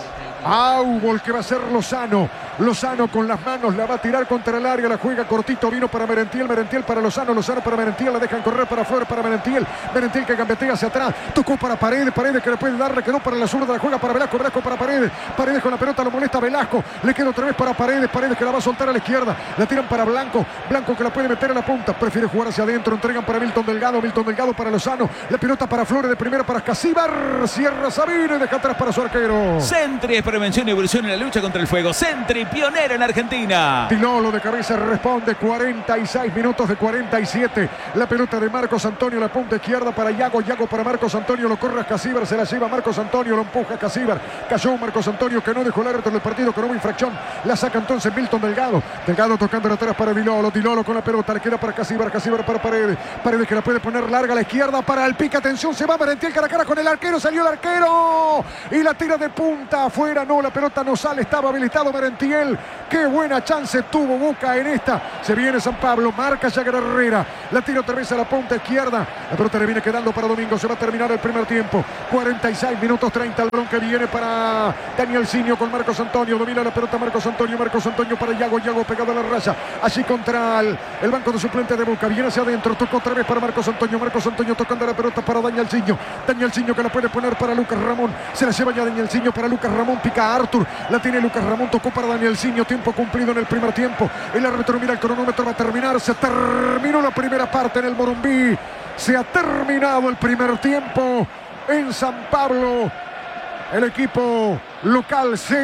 Speaker 4: Aubol que va a ser Lozano. Lozano con las manos la va a tirar contra el área. La juega cortito. Vino para Merentiel. Merentiel para Lozano. Lozano para Merentiel. La dejan correr para Flores para Merentiel. Merentiel que gambetea hacia atrás. Tocó para Paredes. Paredes que le puede dar. Le quedó para la zurda. La juega para Velasco. Velasco para Paredes. Paredes con la pelota. Lo molesta Velasco. Le queda otra vez para Paredes. Paredes que la va a soltar a la izquierda. La tiran para Blanco. Blanco que la puede meter a la punta. Prefiere jugar hacia adentro. Entregan para Milton Delgado. Milton Delgado para Lozano. La pelota para Flores de primera para Casíbar. Cierra Sabino y deja atrás para su arquero.
Speaker 5: Sentry es prevención y evolución en la lucha contra el fuego. Sentry, pionero en Argentina.
Speaker 4: Tilolo de cabeza responde. cuarenta y seis minutos de cuarenta y siete. La pelota de Marcos Antonio. La punta izquierda para Iago. Iago para Marcos Antonio. Lo corre a Casíbar. Se la lleva Marcos Antonio. Lo empuja a Casíbar. Cayó Marcos Antonio que no dejó el árbitro del partido. Que no hubo infracción. La saca entonces Milton Delgado. Delgado tocando atrás para Tilolo. Tilolo con la pelota. Le queda para Casíbar. Casíbar para Paredes. Paredes que la puede poner larga a la izquierda para el pique. Atención. Se va Merentiel cara a cara con el arquero. Salió el arquero. Y la tira de punta afuera. No, la pelota no sale. Estaba habilitado Merentiel. Qué buena chance tuvo Boca en esta. Se viene San Pablo. Marca Jagger Herrera. La tira otra vez a la punta izquierda. La pelota le viene quedando para Domingo. Se va a terminar el primer tiempo. cuarenta y seis minutos treinta. El balón que viene para Danielzinho con Marcos Antonio. Domina la pelota Marcos Antonio. Marcos Antonio para Iago. Iago pegado a la raya. Allí contra el, el banco de suplente de Boca. Viene hacia adentro. Tocó otra vez para Marcos Antonio. Marcos Antonio tocando la pelota para Danielzinho. Danielzinho que la puede poner para Lucas Ramón. Se la lleva ya Danielzinho para Lucas Ramón. Pica a Arthur. La tiene Lucas Ramón. Tocó para Daniel. Nielsinho, tiempo cumplido en el primer tiempo. El árbitro mira el cronómetro, va a terminar. Se terminó la primera parte en el Morumbí. Se ha terminado el primer tiempo en San Pablo. El equipo local se